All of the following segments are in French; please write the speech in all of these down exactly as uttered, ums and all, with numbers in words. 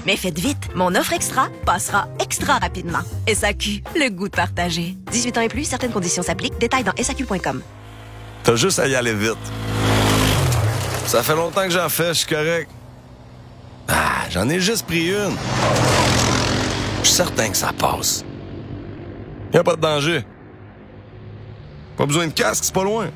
Mais faites vite, mon offre extra passera extra rapidement. S A Q, le goût de partager. dix-huit ans et plus, certaines conditions s'appliquent. Détails dans S A Q point com. T'as juste à y aller vite. Ça fait longtemps que j'en fais, je suis correct. Ah, j'en ai juste pris une. Je suis certain que ça passe. Y a pas de danger. Pas besoin de casque, c'est pas loin.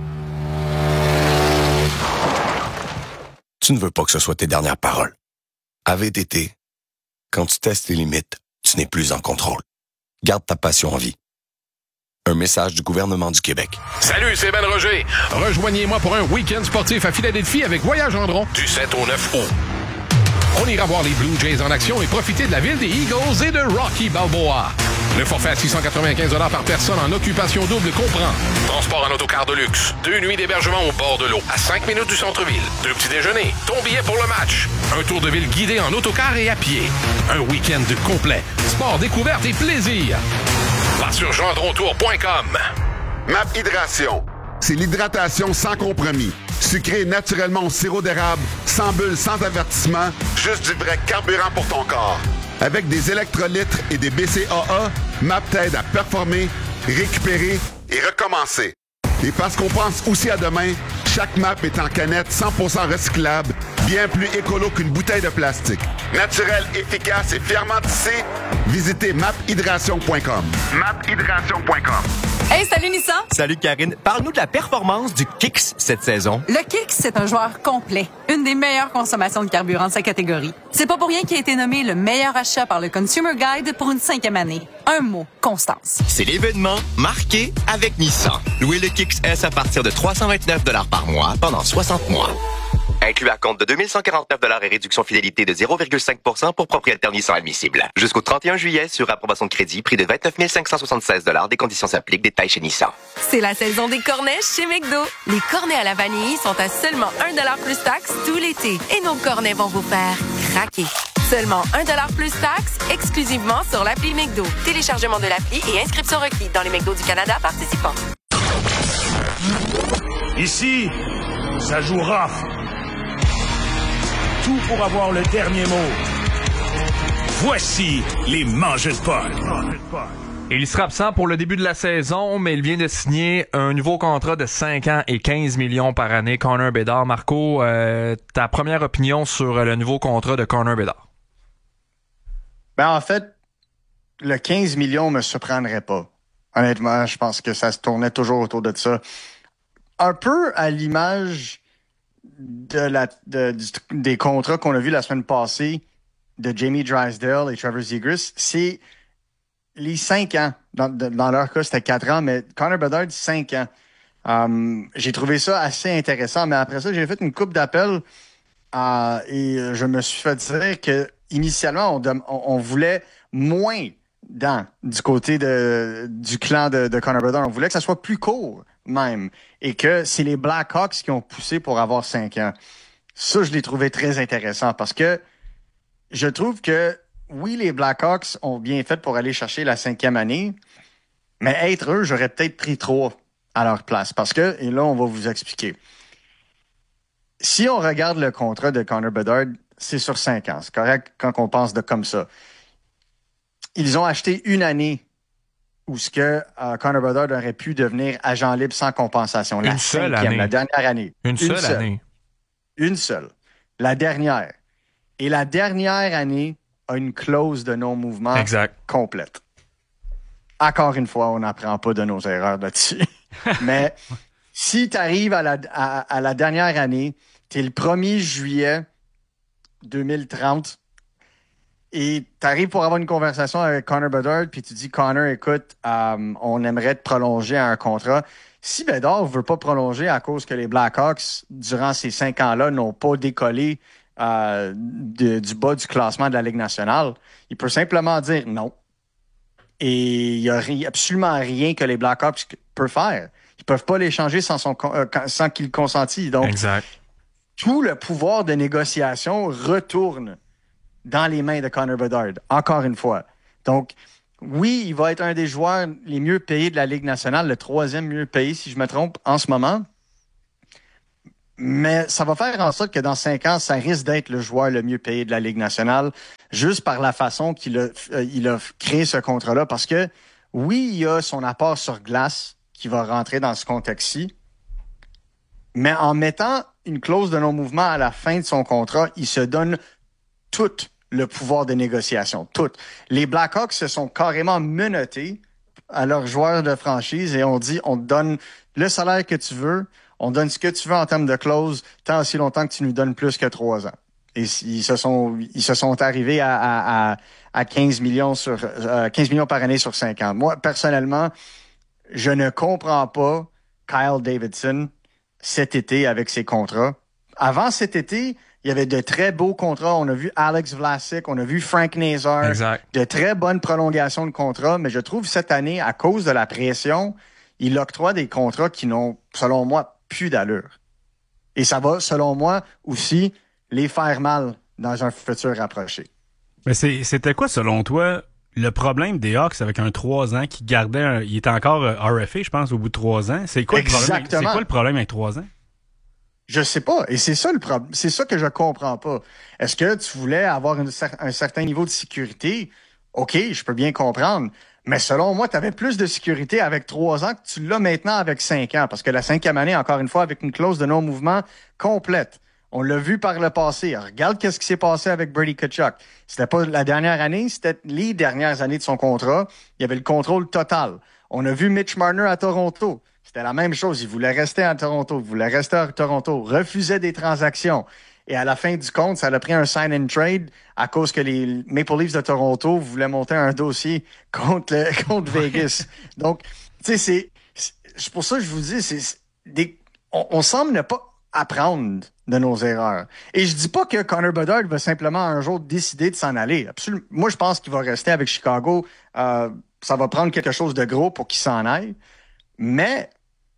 Tu ne veux pas que ce soit tes dernières paroles. À V T T, quand tu testes tes limites, tu n'es plus en contrôle. Garde ta passion en vie. Un message du gouvernement du Québec. Salut, c'est Ben Roger. Rejoignez-moi pour un week-end sportif à Philadelphie avec Voyage Gendron du sept au neuf août. On ira voir les Blue Jays en action et profiter de la ville des Eagles et de Rocky Balboa. Le forfait à six cent quatre-vingt-quinze dollars par personne en occupation double comprend transport en autocar de luxe, deux nuits d'hébergement au bord de l'eau, à cinq minutes du centre-ville, deux petits déjeuners, ton billet pour le match, un tour de ville guidé en autocar et à pied, un week-end complet, sport, découverte et plaisir. Va sur gendrontour point com. Map Hydration. C'est l'hydratation sans compromis. Sucré naturellement au sirop d'érable, sans bulles, sans avertissement, juste du vrai carburant pour ton corps. Avec des électrolytes et des B C A A, M A P t'aide à performer, récupérer et recommencer. Et parce qu'on pense aussi à demain, chaque M A P est en canette cent pour cent recyclable, bien plus écolo qu'une bouteille de plastique. Naturel, efficace et fièrement tissé, visitez map hydration point com. map hydration point com. Hey, salut Nissan! Salut Karine. Parle-nous de la performance du Kicks cette saison. Le Kicks, c'est un joueur complet. Une des meilleures consommations de carburant de sa catégorie. C'est pas pour rien qu'il a été nommé le meilleur achat par le Consumer Guide pour une cinquième année. Un mot, constance. C'est l'événement marqué avec Nissan. Louez le Kicks S à partir de trois cent vingt-neuf dollars par mois pendant soixante mois. Inclus à compte de deux mille cent quarante-neuf dollars et réduction fidélité de zéro virgule cinq pour cent pour propriétaire Nissan admissible. Jusqu'au trente et un juillet sur approbation de crédit, prix de vingt-neuf mille cinq cent soixante-seize dollars. Des conditions s'appliquent. Détails chez Nissan. C'est la saison des cornets chez McDo. Les cornets à la vanille sont à seulement un dollar plus taxe tout l'été. Et nos cornets vont vous faire craquer. Seulement un dollar plus taxe, exclusivement sur l'appli McDo. Téléchargement de l'appli et inscription requis dans les McDo du Canada participants. Ici, ça joue rough. Tout pour avoir le dernier mot. Voici les mangeurs de pot. Il sera absent pour le début de la saison, mais il vient de signer un nouveau contrat de cinq ans et quinze millions par année. Connor Bedard. Marco, euh, ta première opinion sur le nouveau contrat de Connor Bedard? Ben, en fait, le quinze millions me surprendrait pas. Honnêtement, je pense que ça se tournait toujours autour de ça. Un peu à l'image de la, de, du, des contrats qu'on a vus la semaine passée de Jamie Drysdale et Trevor Zegras, c'est les cinq ans. Dans, de, dans leur cas, c'était quatre ans, mais Connor Bedard, cinq ans. Um, j'ai trouvé ça assez intéressant, mais après ça, j'ai fait une coupe d'appels euh, et je me suis fait dire que initialement, on, on, on voulait moins dans du côté de, du clan de, de Connor Bedard. On voulait que ça soit plus court même et que c'est les Blackhawks qui ont poussé pour avoir cinq ans. Ça, je l'ai trouvé très intéressant parce que je trouve que oui, les Blackhawks ont bien fait pour aller chercher la cinquième année, mais être eux, j'aurais peut-être pris trois à leur place parce que, et là, on va vous expliquer. Si on regarde le contrat de Connor Bedard, c'est sur cinq ans. C'est correct quand on pense de comme ça. Ils ont acheté une année où ce que euh, Connor Bedard aurait pu devenir agent libre sans compensation. La une seule cinquième, année. la dernière année. Une, une seule, seule année. Une seule. La dernière. Et la dernière année a une clause de non-mouvement exact. Complète. Encore une fois, on n'apprend pas de nos erreurs là-dessus. Mais si tu arrives à la, à, à la dernière année, tu es le premier juillet deux mille trente et tu arrives pour avoir une conversation avec Connor Bedard puis tu dis, Connor, écoute, euh, on aimerait te prolonger à un contrat. Si Bedard veut pas prolonger à cause que les Blackhawks, durant ces cinq ans-là, n'ont pas décollé euh, de, du bas du classement de la Ligue nationale, il peut simplement dire non. Et il n'y a ri- absolument rien que les Blackhawks peuvent faire. Ils peuvent pas l'échanger sans, son, euh, sans qu'il consentisse. Donc, exact. Tout le pouvoir de négociation retourne dans les mains de Connor Bedard, encore une fois. Donc, oui, il va être un des joueurs les mieux payés de la Ligue nationale, le troisième mieux payé, si je me trompe, en ce moment. Mais ça va faire en sorte que dans cinq ans, ça risque d'être le joueur le mieux payé de la Ligue nationale, juste par la façon qu'il a, euh, il a créé ce contrat-là. Parce que, oui, il y a son apport sur glace qui va rentrer dans ce contexte-ci, mais en mettant une clause de non-mouvement à la fin de son contrat, il se donne tout le pouvoir de négociation. Tout. Les Blackhawks se sont carrément menottés à leurs joueurs de franchise et on dit, on te donne le salaire que tu veux, on donne ce que tu veux en termes de clause, tant aussi longtemps que tu nous donnes plus que trois ans. Et ils se sont, ils se sont arrivés à, à, à, à quinze millions sur, euh, quinze millions par année sur cinq ans. Moi, personnellement, je ne comprends pas Kyle Davidson cet été avec ses contrats. Avant cet été, il y avait de très beaux contrats. On a vu Alex Vlasic, on a vu Frank Nazar. Exact. De très bonnes prolongations de contrats. Mais je trouve cette année, à cause de la pression, il octroie des contrats qui n'ont, selon moi, plus d'allure. Et ça va, selon moi, aussi les faire mal dans un futur rapproché. Mais c'est, c'était quoi, selon toi, le problème des Hawks avec un trois ans qui gardait un, il était encore R F A, je pense, au bout de trois ans? C'est quoi, le problème, c'est quoi le problème avec trois ans? Je sais pas. Et c'est ça le problème. C'est ça que je comprends pas. Est-ce que tu voulais avoir une, un certain niveau de sécurité? OK, je peux bien comprendre. Mais selon moi, tu avais plus de sécurité avec trois ans que tu l'as maintenant avec cinq ans. Parce que la cinquième année, encore une fois, avec une clause de non-mouvement complète. On l'a vu par le passé. Regarde qu'est-ce qui s'est passé avec Brady Tkachuk. C'était pas la dernière année, c'était les dernières années de son contrat. Il y avait le contrôle total. On a vu Mitch Marner à Toronto. C'était la même chose. Il voulait rester à Toronto. Il voulait rester à Toronto. Refusait des transactions. Et à la fin du compte, ça a pris un sign and trade à cause que les Maple Leafs de Toronto voulaient monter un dossier contre, le, contre Vegas. Donc, tu sais, c'est, c'est pour ça que je vous dis, c'est, c'est des, on, on semble ne pas apprendre de nos erreurs. Et je dis pas que Connor Bedard va simplement un jour décider de s'en aller. Absolument. Moi, je pense qu'il va rester avec Chicago. Euh, ça va prendre quelque chose de gros pour qu'il s'en aille. Mais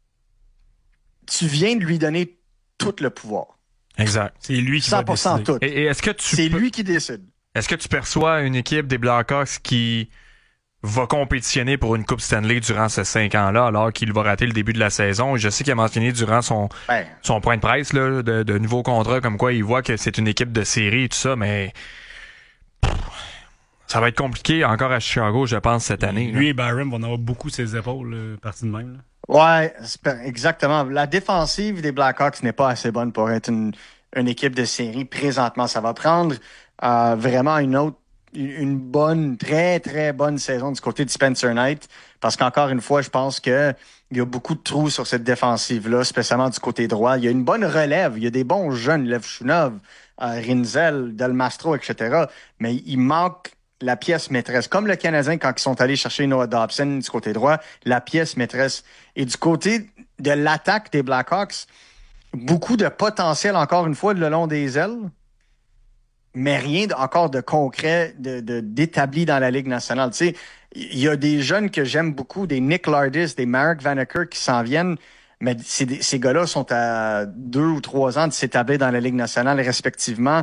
tu viens de lui donner tout le pouvoir. Exact. C'est lui qui cent pour cent va décider. tout. Et, et est-ce que tu C'est peux... lui qui décide. Est-ce que tu perçois une équipe des Blackhawks qui va compétitionner pour une Coupe Stanley durant ces cinq ans-là, alors qu'il va rater le début de la saison? Je sais qu'il a mentionné durant son, ben. son point de presse là, de, de nouveaux contrats, comme quoi il voit que c'est une équipe de série et tout ça, mais pff, ça va être compliqué encore à Chicago, je pense, cette année. Lui là. et Byron vont avoir beaucoup ses épaules, euh, partie de même. Là. Ouais, exactement. La défensive des Blackhawks n'est pas assez bonne pour être une, une équipe de série présentement. Ça va prendre euh, vraiment une autre, une bonne, très, très bonne saison du côté de Spencer Knight. Parce qu'encore une fois, je pense que il y a beaucoup de trous sur cette défensive-là, spécialement du côté droit. Il y a une bonne relève. Il y a des bons jeunes, Levchunov, euh, Rinzel, Del Mastro, et cetera. Mais il manque la pièce maîtresse. Comme le Canadien, quand ils sont allés chercher Noah Dobson du côté droit, la pièce maîtresse. Et du côté de l'attaque des Blackhawks, beaucoup de potentiel, encore une fois, le long des ailes, mais rien encore de concret, de, de, d'établi dans la Ligue nationale. Tu sais, il y a des jeunes que j'aime beaucoup, des Nick Lardis, des Marek Vanacker qui s'en viennent, mais ces, ces gars-là sont à deux ou trois ans de s'établir dans la Ligue nationale respectivement,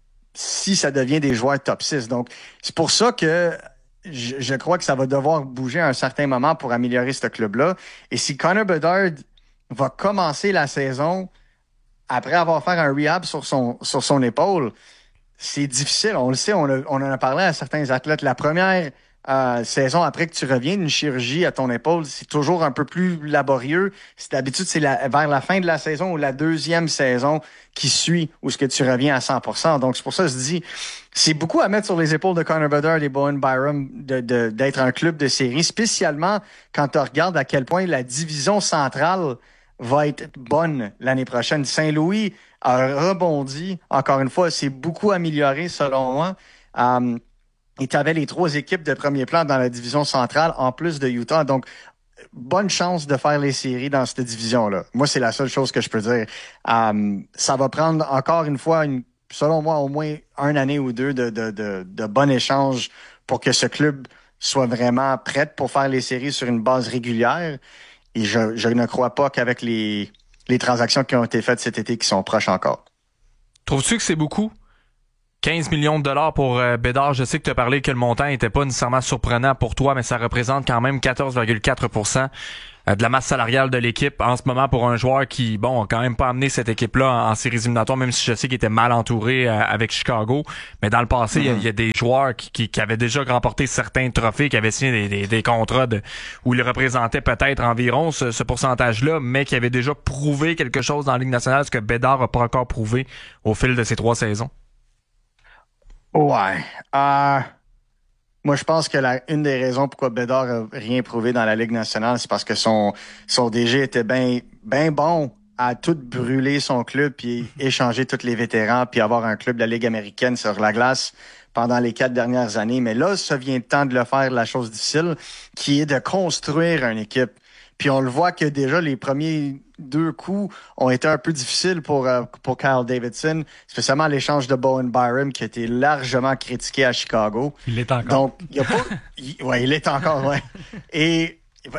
si ça devient des joueurs top six. Donc, c'est pour ça que je, je crois que ça va devoir bouger à un certain moment pour améliorer ce club-là. Et si Connor Bedard va commencer la saison après avoir fait un rehab sur son, sur son épaule, c'est difficile. On le sait, on, a, on en a parlé à certains athlètes. La première euh, saison après que tu reviens d'une chirurgie à ton épaule, c'est toujours un peu plus laborieux. C'est d'habitude, c'est la, vers la fin de la saison ou la deuxième saison qui suit où ce que tu reviens à cent pour cent. Donc, c'est pour ça que je dis, c'est beaucoup à mettre sur les épaules de Connor Bedard et Bowen Byram de, de, d'être un club de série, spécialement quand tu regardes à quel point la division centrale va être bonne l'année prochaine. Saint-Louis a rebondi. Encore une fois, c'est beaucoup amélioré selon moi. Um, et tu avais les trois équipes de premier plan dans la division centrale en plus de Utah. Donc, bonne chance de faire les séries dans cette division-là. Moi, c'est la seule chose que je peux dire. Um, ça va prendre encore une fois, une, selon moi, au moins une année ou deux de, de, de, de bon échange pour que ce club soit vraiment prêt pour faire les séries sur une base régulière. Et je, je ne crois pas qu'avec les, les transactions qui ont été faites cet été qui sont proches encore. Trouves-tu que c'est beaucoup? quinze millions de dollars pour euh, Bédard. Je sais que tu as parlé que le montant n'était pas nécessairement surprenant pour toi, mais ça représente quand même quatorze virgule quatre pour cent de la masse salariale de l'équipe en ce moment pour un joueur qui, bon, a quand même pas amené cette équipe-là en, en séries éliminatoires, même si je sais qu'il était mal entouré euh, avec Chicago. Mais dans le passé, il mm-hmm. y, y a des joueurs qui, qui, qui avaient déjà remporté certains trophées, qui avaient signé des, des, des contrats de, où ils représentaient peut-être environ ce, ce pourcentage-là, mais qui avaient déjà prouvé quelque chose dans la Ligue nationale, ce que Bédard n'a pas encore prouvé au fil de ces trois saisons. Ouais. Euh... Moi, je pense que la, une des raisons pourquoi Bédard a rien prouvé dans la Ligue nationale, c'est parce que son, son D G était bien, bien bon à tout brûler son club puis échanger tous les vétérans puis avoir un club de la Ligue américaine sur la glace pendant les quatre dernières années. Mais là, ça vient le temps de le faire, la chose difficile, qui est de construire une équipe. Puis on le voit que déjà les premiers deux coups ont été un peu difficiles pour euh, pour Kyle Davidson, spécialement l'échange de Bowen Byram qui a été largement critiqué à Chicago. Il l'est encore. Donc, il y a pas il, ouais, il l'est encore, ouais. Et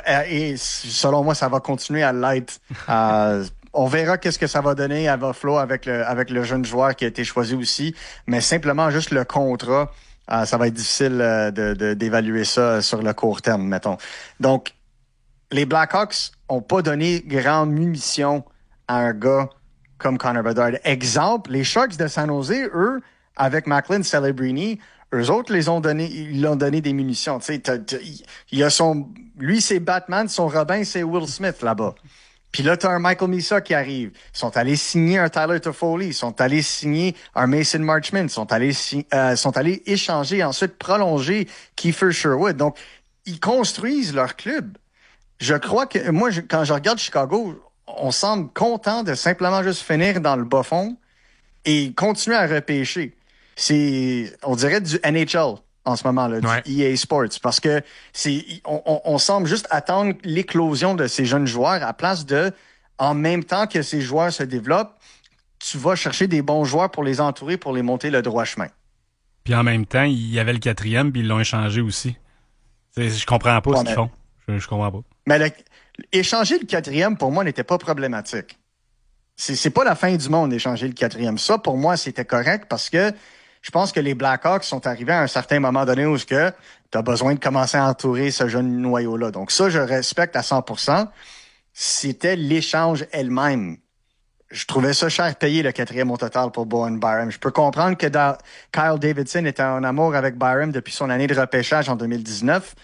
et selon moi, ça va continuer à l'être. Euh, on verra qu'est-ce que ça va donner à Buffalo avec le avec le jeune joueur qui a été choisi aussi, mais simplement juste le contrat, euh, ça va être difficile euh, de, de d'évaluer ça sur le court terme, mettons. Donc les Blackhawks ont pas donné grande munition à un gars comme Connor Bedard. Exemple, les Sharks de San Jose, eux, avec Macklin Celebrini, eux autres les ont donné, ils l'ont donné des munitions. Tu sais, il y a son, lui c'est Batman, son Robin c'est Will Smith là-bas. Puis là t'as un Michael Misa qui arrive. Ils sont allés signer un Tyler Toffoli, ils sont allés signer un Mason Marchment, ils sont allés si, euh, sont allés échanger ensuite prolonger Kiefer Sherwood. Donc ils construisent leur club. Je crois que, moi, je, quand je regarde Chicago, on semble content de simplement juste finir dans le bas fond et continuer à repêcher. C'est, on dirait du N H L en ce moment-là, du ouais. E A Sports, parce que c'est, on, on, on semble juste attendre l'éclosion de ces jeunes joueurs à place de, en même temps que ces joueurs se développent, tu vas chercher des bons joueurs pour les entourer, pour les monter le droit chemin. Puis en même temps, il y avait le quatrième, puis ils l'ont échangé aussi. C'est, je comprends pas ouais, ce qu'ils mais... font. Je, je comprends pas. Mais le, échanger le quatrième, pour moi, n'était pas problématique. C'est, c'est pas la fin du monde d'échanger le quatrième. Ça, pour moi, c'était correct parce que je pense que les Blackhawks sont arrivés à un certain moment donné où tu as besoin de commencer à entourer ce jeune noyau-là. Donc ça, je respecte à cent pour cent. C'était l'échange elle-même. Je trouvais ça cher payé, le quatrième au total pour Bowen Byram. Je peux comprendre que da- Kyle Davidson était en amour avec Byram depuis son année de repêchage en deux mille dix-neuf.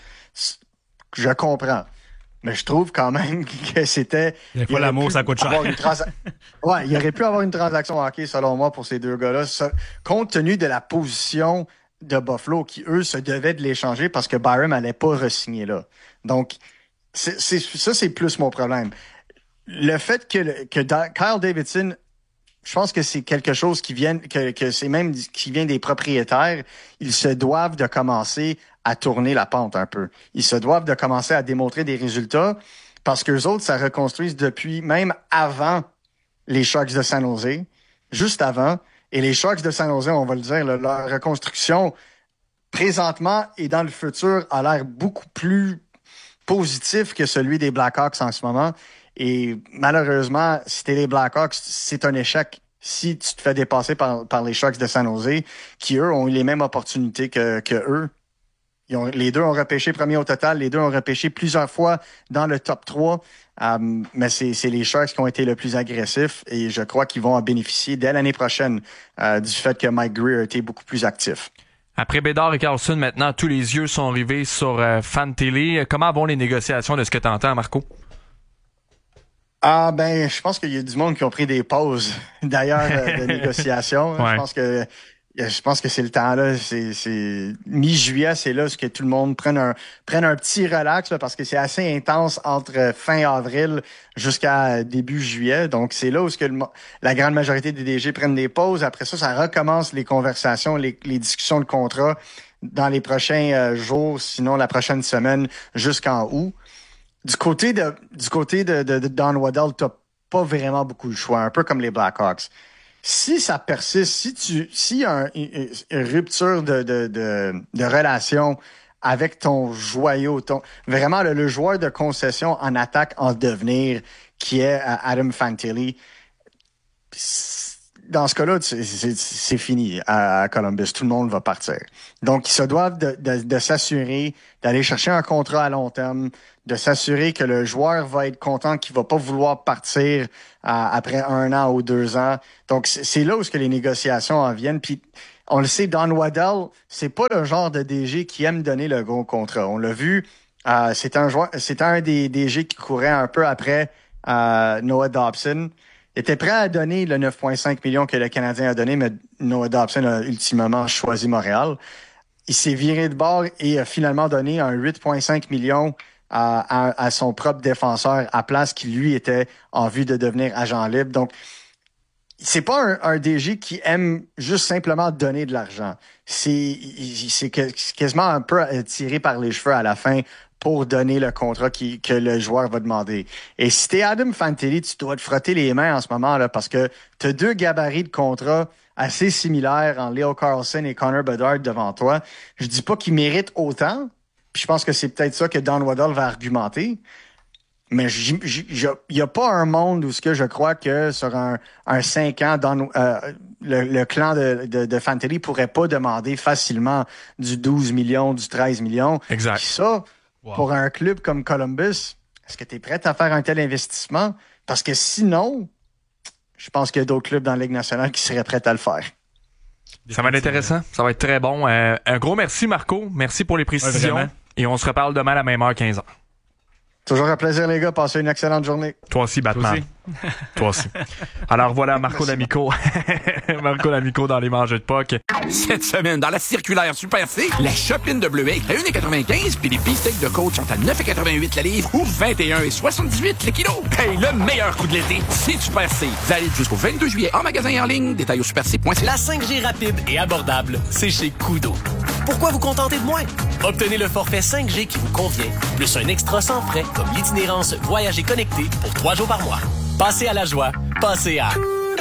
Je comprends. Mais je trouve quand même que c'était... Des fois, l'amour, ça coûte cher. Transa... ouais, il aurait pu avoir une transaction hockey, selon moi, pour ces deux gars-là, ça, compte tenu de la position de Buffalo, qui, eux, se devaient de l'échanger parce que Byram allait pas re-signer là. Donc, c'est, c'est, ça, c'est plus mon problème. Le fait que, le, que da- Kyle Davidson, je pense que c'est quelque chose qui vient, que, que c'est même qui vient des propriétaires. Ils se doivent de commencer à tourner la pente un peu. Ils se doivent de commencer à démontrer des résultats parce qu'eux autres, ça reconstruisent depuis même avant les Sharks de San Jose, juste avant. Et les Sharks de San Jose, on va le dire, là, leur reconstruction présentement et dans le futur a l'air beaucoup plus positif que celui des Blackhawks en ce moment. Et malheureusement, si t'es les Blackhawks, c'est un échec si tu te fais dépasser par, par les Sharks de San Jose, qui, eux, ont eu les mêmes opportunités que, que eux. Ils ont, les deux ont repêché premier au total. Les deux ont repêché plusieurs fois dans le top trois. Um, mais c'est, c'est les Sharks qui ont été le plus agressifs et je crois qu'ils vont en bénéficier dès l'année prochaine uh, du fait que Mike Greer a été beaucoup plus actif. Après Bédard et Carlson, maintenant, tous les yeux sont rivés sur euh, Fantilli. Comment vont les négociations de ce que tu entends, Marco? Ah ben, je pense qu'il y a du monde qui ont pris des pauses, d'ailleurs, euh, de négociations. Ouais. Je pense que je pense que c'est le temps là. C'est, c'est mi-juillet, c'est là ce que tout le monde prenne un prenne un petit relax là, parce que c'est assez intense entre fin avril jusqu'à début juillet. Donc c'est là où ce que le, la grande majorité des D G prennent des pauses. Après ça, ça recommence les conversations, les, les discussions de contrat dans les prochains euh, jours, sinon la prochaine semaine jusqu'en août. Du côté de du côté de, de, de Don Waddell, t'as pas vraiment beaucoup de choix, un peu comme les Blackhawks. Si ça persiste, si tu s'il y a un, une, une rupture de, de, de, de relation avec ton joyau, ton vraiment le, le joueur de concession en attaque en devenir qui est Adam Fantilli, dans ce cas-là, c'est, c'est, c'est fini à, à Columbus. Tout le monde va partir. Donc, ils se doivent de, de, de s'assurer d'aller chercher un contrat à long terme, de s'assurer que le joueur va être content, qu'il va pas vouloir partir à, après un an ou deux ans. Donc, c'est, c'est là où ce que les négociations en viennent. Puis, on le sait, Don Waddell, c'est pas le genre de D G qui aime donner le gros contrat. On l'a vu, euh, c'est un joueur, c'est un des D G qui courait un peu après euh, Noah Dobson. Il était prêt à donner le neuf virgule cinq millions que le Canadien a donné, mais Noah Dobson a ultimement choisi Montréal. Il s'est viré de bord et a finalement donné un huit virgule cinq millions à, à, à son propre défenseur à place qui, lui, était en vue de devenir agent libre. Donc, c'est pas un, un D G qui aime juste simplement donner de l'argent. C'est, c'est quasiment un peu tiré par les cheveux à la fin pour donner le contrat qui, que le joueur va demander. Et si t'es Adam Fantilli, tu dois te frotter les mains en ce moment là parce que t'as deux gabarits de contrat assez similaires en Leo Carlson et Connor Bedard devant toi. Je dis pas qu'ils méritent autant, puis je pense que c'est peut-être ça que Don Waddell va argumenter. Mais il n'y a pas un monde où ce que je crois que sur un, un cinq ans, dans, euh, le, le clan de, de, de Fantilli pourrait pas demander facilement du douze millions, du treize millions. Exact. Puis ça, wow. Pour un club comme Columbus, est-ce que tu es prêt à faire un tel investissement? Parce que sinon, je pense qu'il y a d'autres clubs dans la Ligue nationale qui seraient prêts à le faire. Ça va être intéressant. Ça va être très bon. Euh, un gros merci, Marco. Merci pour les précisions. Ouais, et on se reparle demain à la même heure, quinze heures. Toujours un plaisir, les gars. Passez une excellente journée. Toi aussi, Batman. Toi aussi. Toi aussi. Alors voilà, Marco D'Amico. Marco D'Amico dans les manches de Puck. Cette semaine, dans la circulaire Super C, la chopine de bleuet est à un virgule quatre-vingt-quinze puis les beefsteaks de côte sont à neuf virgule quatre-vingt-huit la livre ou vingt et un virgule soixante-dix-huit le kilo. Hey, le meilleur coup de l'été, c'est Super C. Valide jusqu'au vingt-deux juillet en magasin et en ligne. Détail au super c point c a. La cinq G rapide et abordable, c'est chez Koodo. Pourquoi vous contenter de moins? Obtenez le forfait cinq G qui vous convient, plus un extra sans frais comme l'itinérance Voyager connecté pour trois jours par mois. Passez à la joie, passez à...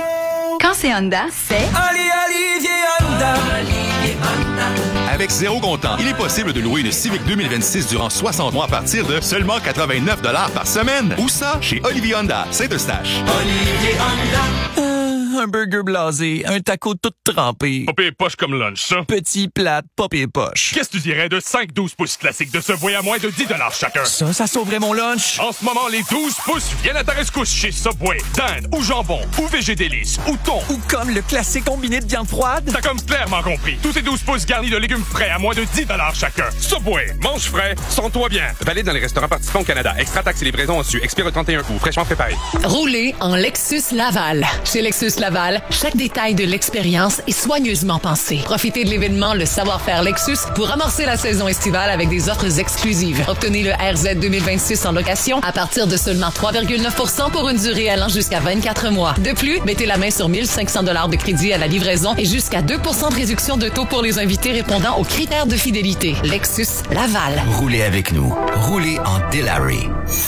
Quand c'est Honda, c'est... Ali, Olivier Honda. Olivier Honda. Avec zéro comptant, il est possible de louer une Civic deux mille vingt-six durant soixante mois à partir de seulement quatre-vingt-neuf dollars par semaine. Où ça? Chez Olivier Honda, Saint-Eustache. Olivier Honda. Euh, un burger blasé, un taco tout trempé. Pas pire poche comme lunch, ça. Petit plate, pas pire poche. Qu'est-ce que tu dirais de cinq douze pouces classiques de Subway à moins de dix dollars chacun? Ça, ça sauverait mon lunch. En ce moment, les douze pouces viennent à ta rescousse chez Subway. Dinde ou jambon ou végé délice ou thon. Ou comme le classique combiné de viande froide. T'as comme clairement compris. Tous ces douze pouces garnis de légumes frais à moins de dix dollars chacun. Subway, mange frais, sens-toi bien. Valide dans les restaurants participants au Canada. Extra taxes et livraison en su. Expire le trente et un août. Fraîchement préparé. Roulez en Lexus Laval. Chez Lexus Laval, chaque détail de l'expérience est soigneusement pensé. Profitez de l'événement Le Savoir-faire Lexus pour amorcer la saison estivale avec des offres exclusives. Obtenez le R Z deux mille vingt-six en location à partir de seulement trois virgule neuf pour cent pour une durée allant jusqu'à vingt-quatre mois. De plus, mettez la main sur mille cinq cents dollars de crédit à la livraison et jusqu'à deux pour cent de réduction de taux pour les invités répondant aux critères de fidélité. Lexus Laval. Roulez avec nous. Roulez en Delary.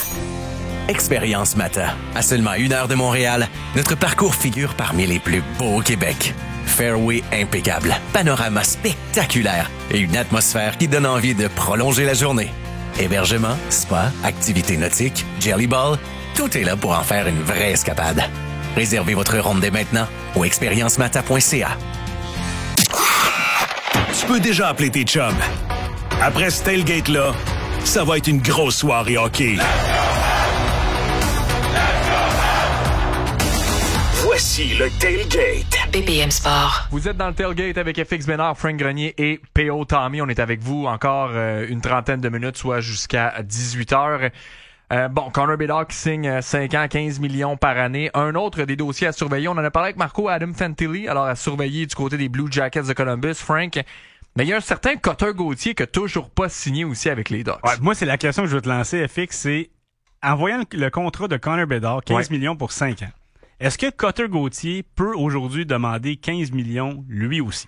Expérience Mata. À seulement une heure de Montréal, notre parcours figure parmi les plus beaux au Québec. Fairway impeccable, panorama spectaculaire et une atmosphère qui donne envie de prolonger la journée. Hébergement, spa, activités nautiques, jelly ball, tout est là pour en faire une vraie escapade. Réservez votre ronde dès maintenant au expérience mata point c a. Tu peux déjà appeler tes chums. Après ce tailgate-là, ça va être une grosse soirée hockey. Voici le Tailgate. B P M Sport. Vous êtes dans le Tailgate avec F X Bénard, Frank Grenier et P O Tommy. On est avec vous encore euh, une trentaine de minutes, soit jusqu'à dix-huit heures. Euh, bon, Connor Bedard qui signe cinq ans, quinze millions par année. Un autre des dossiers à surveiller. On en a parlé avec Marco, Adam Fantilli. Alors, à surveiller du côté des Blue Jackets de Columbus, Frank. Mais il y a un certain Cutter Gauthier qui n'a toujours pas signé aussi avec les Ducks. Ouais, moi, c'est la question que je veux te lancer, F X. C'est, en voyant le, le contrat de Connor Bedard, quinze ouais. millions pour cinq ans. Est-ce que Cutter Gauthier peut aujourd'hui demander quinze millions lui aussi?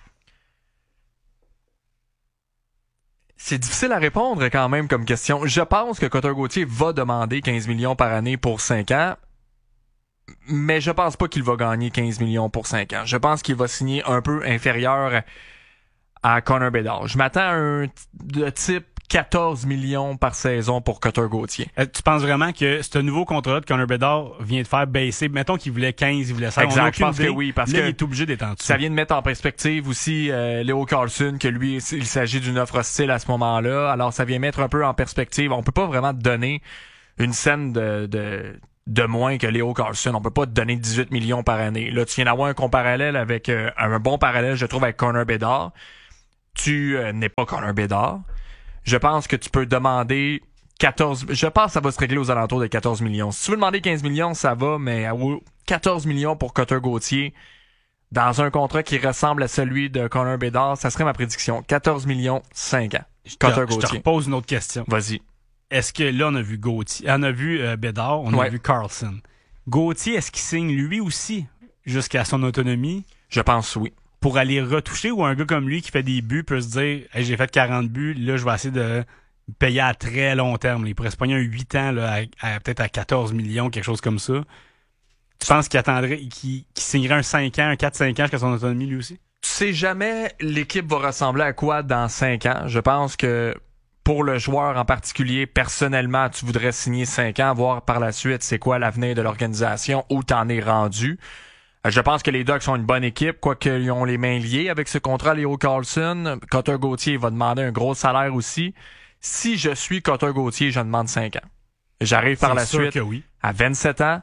C'est difficile à répondre quand même comme question. Je pense que Cutter Gauthier va demander quinze millions par année pour cinq ans, mais je pense pas qu'il va gagner quinze millions pour cinq ans. Je pense qu'il va signer un peu inférieur à Connor Bedard. Je m'attends à un de type quatorze millions par saison pour Cutter Gauthier. Euh, tu penses vraiment que ce nouveau contrat de Connor Bedard vient de faire baisser, mettons qu'il voulait quinze, il voulait ça. Exact, je pense que oui, parce là, que il est obligé d'être en dessous. Ça vient de mettre en perspective aussi euh, Leo Carlsson, que lui, il s'agit d'une offre hostile à ce moment-là. Alors, ça vient mettre un peu en perspective. On peut pas vraiment te donner une scène de, de, de moins que Leo Carlsson. On peut pas te donner dix-huit millions par année. Là, tu viens d'avoir un parallèle avec, euh, un bon parallèle, je trouve, avec Connor Bedard. Tu euh, n'es pas Connor Bedard. Je pense que tu peux demander quatorze... Je pense que ça va se régler aux alentours de quatorze millions. Si tu veux demander quinze millions, ça va, mais quatorze millions pour Cutter Gauthier, dans un contrat qui ressemble à celui de Connor Bedard, ça serait ma prédiction. quatorze millions, cinq ans. Je te, je te repose une autre question. Vas-y. Est-ce que là, on a vu Gauthier, on a vu euh, Bedard, on ouais. a vu Carlson. Gauthier, est-ce qu'il signe lui aussi jusqu'à son autonomie? Je pense oui. Pour aller retoucher, ou un gars comme lui qui fait des buts peut se dire hey, j'ai fait quarante buts, là je vais essayer de payer à très long terme. Il pourrait se pogner un huit ans là, à, à, peut-être à quatorze millions, quelque chose comme ça. Tu penses qu'il attendrait, qu'il, qu'il signerait un cinq ans, un quatre cinq ans jusqu'à son autonomie lui aussi? Tu sais jamais l'équipe va ressembler à quoi dans cinq ans. Je pense que pour le joueur en particulier, personnellement, tu voudrais signer cinq ans, voir par la suite c'est quoi l'avenir de l'organisation, où t'en es rendu. Je pense que les Ducks sont une bonne équipe, quoique ils ont les mains liées avec ce contrat Leo Carlsson. Cutter Gauthier va demander un gros salaire aussi. Si je suis Cutter Gauthier, je demande cinq ans. J'arrive par C'est la sûr suite que oui. à vingt-sept ans.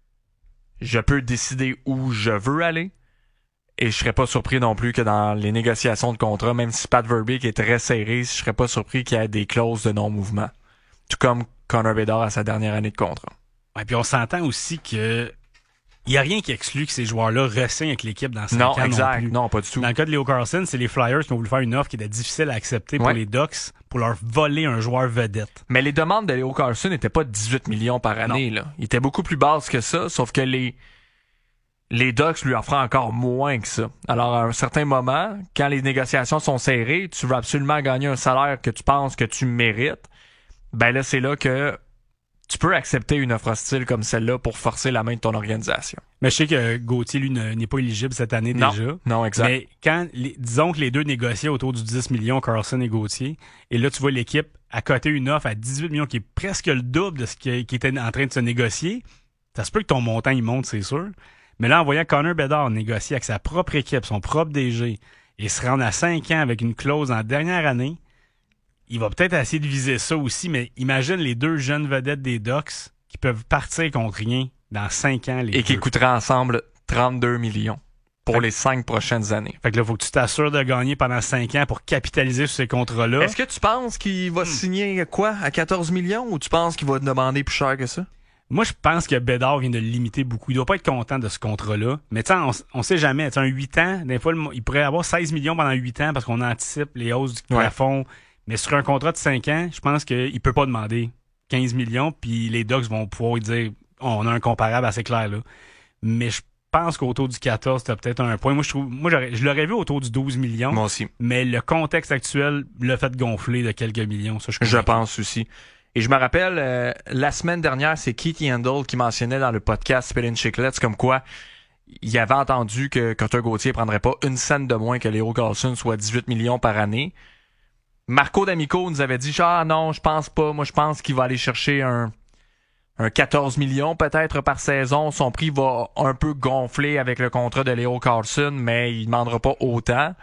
Je peux décider où je veux aller. Et je serais pas surpris non plus que dans les négociations de contrat, même si Pat Verbeek est très serré, je serais pas surpris qu'il y ait des clauses de non-mouvement. Tout comme Connor Bedard à sa dernière année de contrat. Ouais, puis on s'entend aussi que il n'y a rien qui exclut que ces joueurs-là re-signent avec l'équipe dans cinq non, ans exact. non plus. Non, pas du tout. Dans le cas de Leo Carlsson, c'est les Flyers qui ont voulu faire une offre qui était difficile à accepter pour ouais. les Ducks pour leur voler un joueur vedette. Mais les demandes de Leo Carlsson n'étaient pas dix-huit millions par année. Là. Ils étaient beaucoup plus basses que ça, sauf que les les Ducks lui offraient encore moins que ça. Alors, à un certain moment, quand les négociations sont serrées, tu veux absolument gagner un salaire que tu penses que tu mérites, ben là, c'est là que tu peux accepter une offre hostile comme celle-là pour forcer la main de ton organisation. Mais je sais que Gauthier, lui, n'est pas éligible cette année non. déjà. Non, exact. Mais quand, les, disons que les deux négociaient autour du dix millions, Carlson et Gauthier, et là, tu vois l'équipe à côté une offre à dix-huit millions qui est presque le double de ce qui, qui était en train de se négocier, ça se peut que ton montant, il monte, c'est sûr. Mais là, en voyant Connor Bedard négocier avec sa propre équipe, son propre D G, et se rendre à cinq ans avec une clause en dernière année, il va peut-être essayer de viser ça aussi, mais imagine les deux jeunes vedettes des Ducks qui peuvent partir contre rien dans cinq ans. Les Et qui deux. coûteraient ensemble trente-deux millions pour fait les cinq prochaines années. Fait que là, faut que tu t'assures de gagner pendant cinq ans pour capitaliser sur ces contrats-là. Est-ce que tu penses qu'il va hmm. signer quoi, à quatorze millions, ou tu penses qu'il va demander plus cher que ça? Moi, je pense que Bedard vient de le limiter beaucoup. Il doit pas être content de ce contrat-là. Mais tu sais, on, on sait jamais. Tu sais, un huit ans, des fois, il pourrait avoir seize millions pendant huit ans parce qu'on anticipe les hausses du plafond. Ouais. Mais sur un contrat de cinq ans, je pense qu'il peut pas demander quinze millions, puis les Ducks vont pouvoir lui dire oh, on a un comparable assez clair là. Mais je pense qu'autour du quatorze, t'as peut-être un point. Moi, je trouve, moi, je l'aurais vu autour du douze millions. Moi aussi. Mais le contexte actuel l'a fait gonfler de quelques millions. Ça, je, je pense aussi. Et je me rappelle, euh, la semaine dernière, c'est Keith Yandel qui mentionnait dans le podcast Spit and Chiclets comme quoi il avait entendu que Cutter Gauthier prendrait pas une scène de moins que Leo Carlsson, soit dix-huit millions par année. Marco D'Amico nous avait dit ah non, je pense pas. Moi, je pense qu'il va aller chercher un, un quatorze millions peut-être par saison. Son prix va un peu gonfler avec le contrat de Leo Carlsson, mais il demandera pas autant.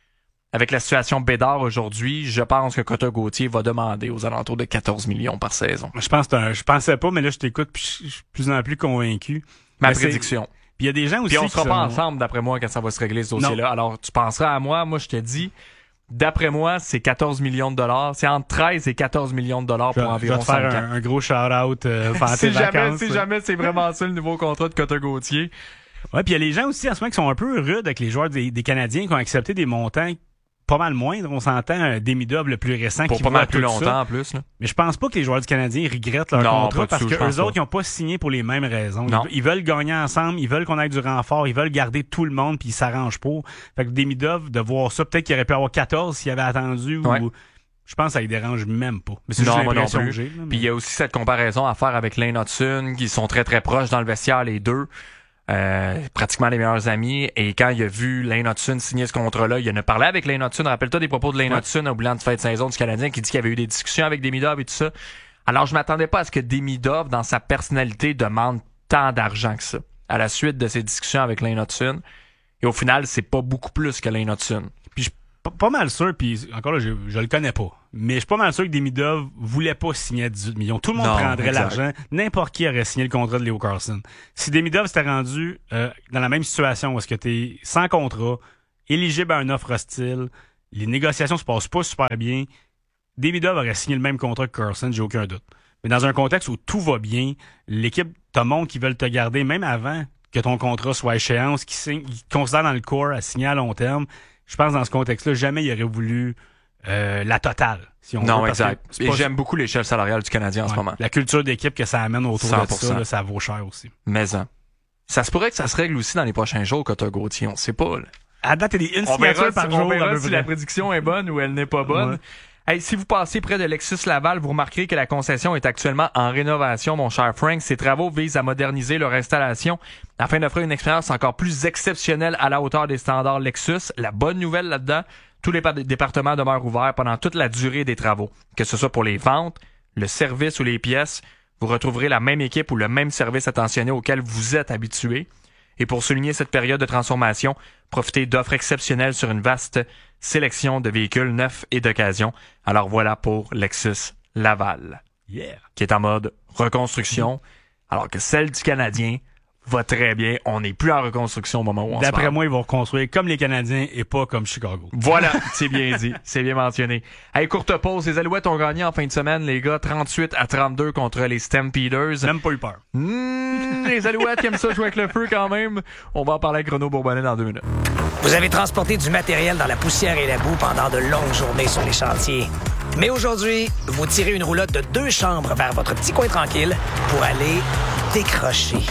Avec la situation Bédard aujourd'hui, je pense que Cutter Gauthier va demander aux alentours de quatorze millions par saison. Je pense que un, je pensais pas, mais là, je t'écoute puis je suis plus en plus convaincu. Ma mais prédiction. Puis il y a des gens aussi Puis on sera qui pas sont... ensemble, d'après moi, quand ça va se régler ce dossier-là. Non. Alors, tu penseras à moi. Moi, je te dis, d'après moi, c'est quatorze millions de dollars. C'est entre treize et quatorze millions de dollars pour je, environ je vais te faire cinq ans. Un, un gros shout-out euh, pendant si tes jamais, vacances. Si jamais c'est vraiment ça le nouveau contrat de Cutter Gauthier. Ouais, puis il y a les gens aussi en ce moment qui sont un peu rudes avec les joueurs des, des Canadiens qui ont accepté des montants pas mal moindres. On s'entend euh, Demidov le plus récent pour qui pas mal voit plus longtemps ça. en plus. Là. Mais je pense pas que les joueurs du Canadien regrettent leur non, contrat parce tout, que eux autres pas. ils ont pas signé pour les mêmes raisons. Non. Ils, ils veulent gagner ensemble, ils veulent qu'on ait du renfort, ils veulent garder tout le monde puis ils s'arrangent pour. Fait que Demidov de voir ça, peut-être qu'il aurait pu avoir quatorze s'il avait attendu ouais. ou je pense que ça les dérange même pas. Mais c'est non, juste moi non l'impression plus. que j'ai. Là, mais... Puis il y a aussi cette comparaison à faire avec Lane Hudson, qui sont très très proches dans le vestiaire les deux. euh, pratiquement les meilleurs amis. Et quand il a vu Lane Hutson signer ce contrat-là, il en a parlé avec Lane Hutson. Rappelle-toi des propos de Lane ouais. Hutson au bilan de fin de saison du Canadien qui dit qu'il y avait eu des discussions avec Demidov et tout ça. Alors, je m'attendais pas à ce que Demidov, dans sa personnalité, demande tant d'argent que ça. À la suite de ces discussions avec Lane Hutson. Et au final, c'est pas beaucoup plus que Lane Hutson. Puis je suis pas, pas mal sûr, puis encore là, je, je le connais pas. Mais je suis pas mal sûr que Demidov voulait pas signer à dix-huit millions. Tout le monde non, prendrait exact. l'argent. N'importe qui aurait signé le contrat de Leo Carlsson. Si Demidov s'était rendu euh, dans la même situation où est-ce que t'es sans contrat, éligible à une offre hostile, les négociations se passent pas super bien, Demidov aurait signé le même contrat que Carlsson, j'ai aucun doute. Mais dans un contexte où tout va bien, l'équipe te montre qu'ils veulent te garder même avant que ton contrat soit à échéance, qu'ils signent, qu'ils considèrent dans le corps à signer à long terme. Je pense dans ce contexte-là, jamais il aurait voulu euh, la totale. Si on non, veut, exact. Et pas... j'aime beaucoup l'échelle salariale du Canadien ouais. en ce moment. La culture d'équipe que ça amène autour cent pour cent. De ça, là, ça vaut cher aussi. Mais hein. Ça se pourrait que ça se règle aussi dans les prochains jours, Cotta Gauthier, on sait pas. Là. À date, il y a une signature par jour. On verra si la prédiction est bonne ou elle n'est pas bonne. Ouais. Hey, si vous passez près de Lexus Laval, vous remarquerez que la concession est actuellement en rénovation, mon cher Frank. Ces travaux visent à moderniser leur installation afin d'offrir une expérience encore plus exceptionnelle à la hauteur des standards Lexus. La bonne nouvelle là-dedans, tous les départements demeurent ouverts pendant toute la durée des travaux. Que ce soit pour les ventes, le service ou les pièces, vous retrouverez la même équipe ou le même service attentionné auquel vous êtes habitué. Et pour souligner cette période de transformation, profitez d'offres exceptionnelles sur une vaste sélection de véhicules neufs et d'occasion. Alors voilà pour Lexus Laval, yeah. qui est en mode reconstruction, alors que celle du Canadien va très bien. On n'est plus en reconstruction au moment où on se parle. D'après moi, ils vont reconstruire comme les Canadiens et pas comme Chicago. Voilà, c'est bien dit, c'est bien mentionné. Hey, courte pause, les Alouettes ont gagné en fin de semaine, les gars, trente-huit à trente-deux contre les Stampeders. Même pas eu peur. Mmh, les Alouettes qui aiment ça jouer avec le feu quand même. On va en parler avec Renaud Bourbonnais dans deux minutes. Vous avez transporté du matériel dans la poussière et la boue pendant de longues journées sur les chantiers. Mais aujourd'hui, vous tirez une roulotte de deux chambres vers votre petit coin tranquille pour aller décrocher.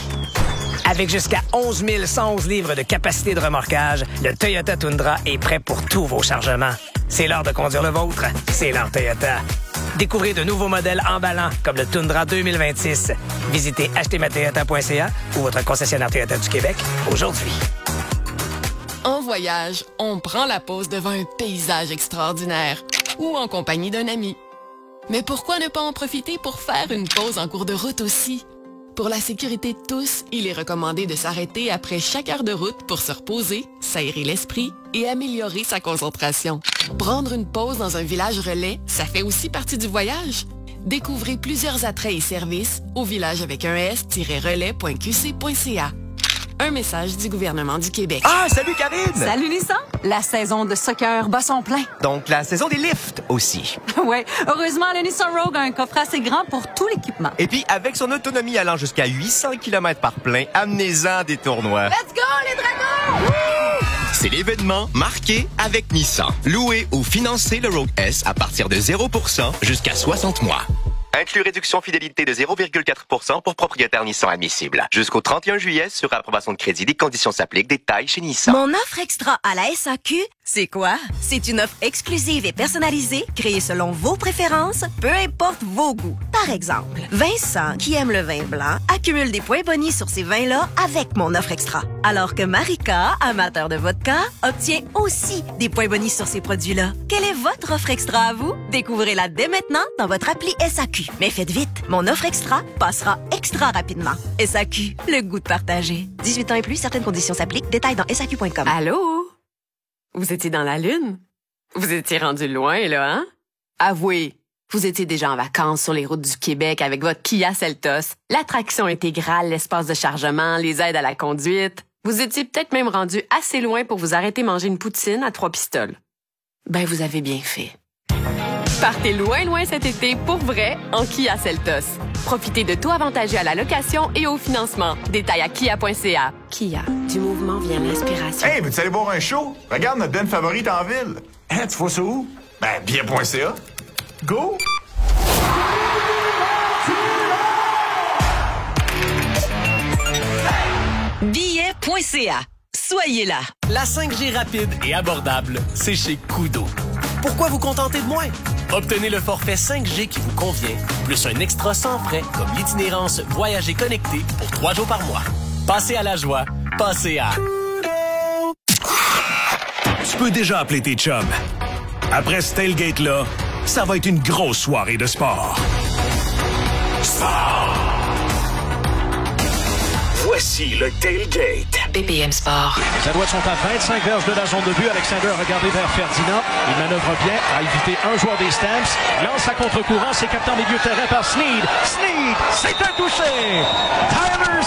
Avec jusqu'à onze mille cent onze livres de capacité de remorquage, le Toyota Tundra est prêt pour tous vos chargements. C'est l'heure de conduire le vôtre. C'est l'heure Toyota. Découvrez de nouveaux modèles emballants comme le Tundra deux mille vingt-six. Visitez acheter ma toyota point c a ou votre concessionnaire Toyota du Québec aujourd'hui. En voyage, on prend la pause devant un paysage extraordinaire ou en compagnie d'un ami. Mais pourquoi ne pas en profiter pour faire une pause en cours de route aussi? Pour la sécurité de tous, il est recommandé de s'arrêter après chaque heure de route pour se reposer, s'aérer l'esprit et améliorer sa concentration. Prendre une pause dans un village relais, ça fait aussi partie du voyage. Découvrez plusieurs attraits et services au village avec un s tiret relais point q c point c a. Un message du gouvernement du Québec. Ah, salut Karine! Salut Nissan! La saison de soccer bat son plein. Donc la saison des lifts aussi. Ouais, heureusement, le Nissan Rogue a un coffre assez grand pour tout l'équipement. Et puis, avec son autonomie allant jusqu'à huit cents kilomètres par plein, amenez-en des tournois. Let's go, les dragons! Woo! C'est l'événement marqué avec Nissan. Louez ou financez le Rogue S à partir de zéro pour cent jusqu'à soixante mois. Inclus réduction fidélité de zéro virgule quatre pour cent pour propriétaire Nissan admissible. Jusqu'au trente et un juillet, sur approbation de crédit, des conditions s'appliquent. Détails chez Nissan. Mon offre extra à la S A Q, c'est quoi? C'est une offre exclusive et personnalisée, créée selon vos préférences, peu importe vos goûts. Par exemple, Vincent, qui aime le vin blanc, accumule des points bonus sur ces vins-là avec mon offre extra. Alors que Marika, amateur de vodka, obtient aussi des points bonus sur ces produits-là. Quelle est votre offre extra à vous? Découvrez-la dès maintenant dans votre appli S A Q. Mais faites vite, mon offre extra passera extra rapidement. S A Q, le goût de partager. dix-huit ans et plus, certaines conditions s'appliquent. Détails dans S A Q point com. Allô? Vous étiez dans la Lune? Vous étiez rendu loin, là, hein? Avouez, vous étiez déjà en vacances sur les routes du Québec avec votre Kia Seltos, l'attraction intégrale, l'espace de chargement, les aides à la conduite. Vous étiez peut-être même rendu assez loin pour vous arrêter manger une poutine à trois pistoles. Ben, vous avez bien fait. Partez loin, loin cet été pour vrai en Kia Seltos. Profitez de tout avantageux à la location et au financement. Détails à kia point c a. Kia, du mouvement vient l'inspiration. Hey, veux-tu aller voir un show? Regarde notre band favorite en ville. Hein, tu vois ça où? Ben, bien point c a. Go! billet point c a. Soyez là. La cinq G rapide et abordable, c'est chez Koodo. Pourquoi vous contenter de moins? Obtenez le forfait cinq G qui vous convient, plus un extra sans frais comme l'itinérance Voyager connecté pour trois jours par mois. Passez à la joie. Passez à... Tu peux déjà appeler tes chums. Après ce tailgate-là, ça va être une grosse soirée de sport. Sport! Voici le tailgate. B P M Sport. Les Alouettes sont à vingt-cinq verges de la zone de but. Alexander a regardé vers Ferdinand. Il manœuvre bien, a évité un joueur des Stamps. Lance à contre-courant, c'est capté en milieu de terrain par Sneed. Sneed, c'est un touché! Tyler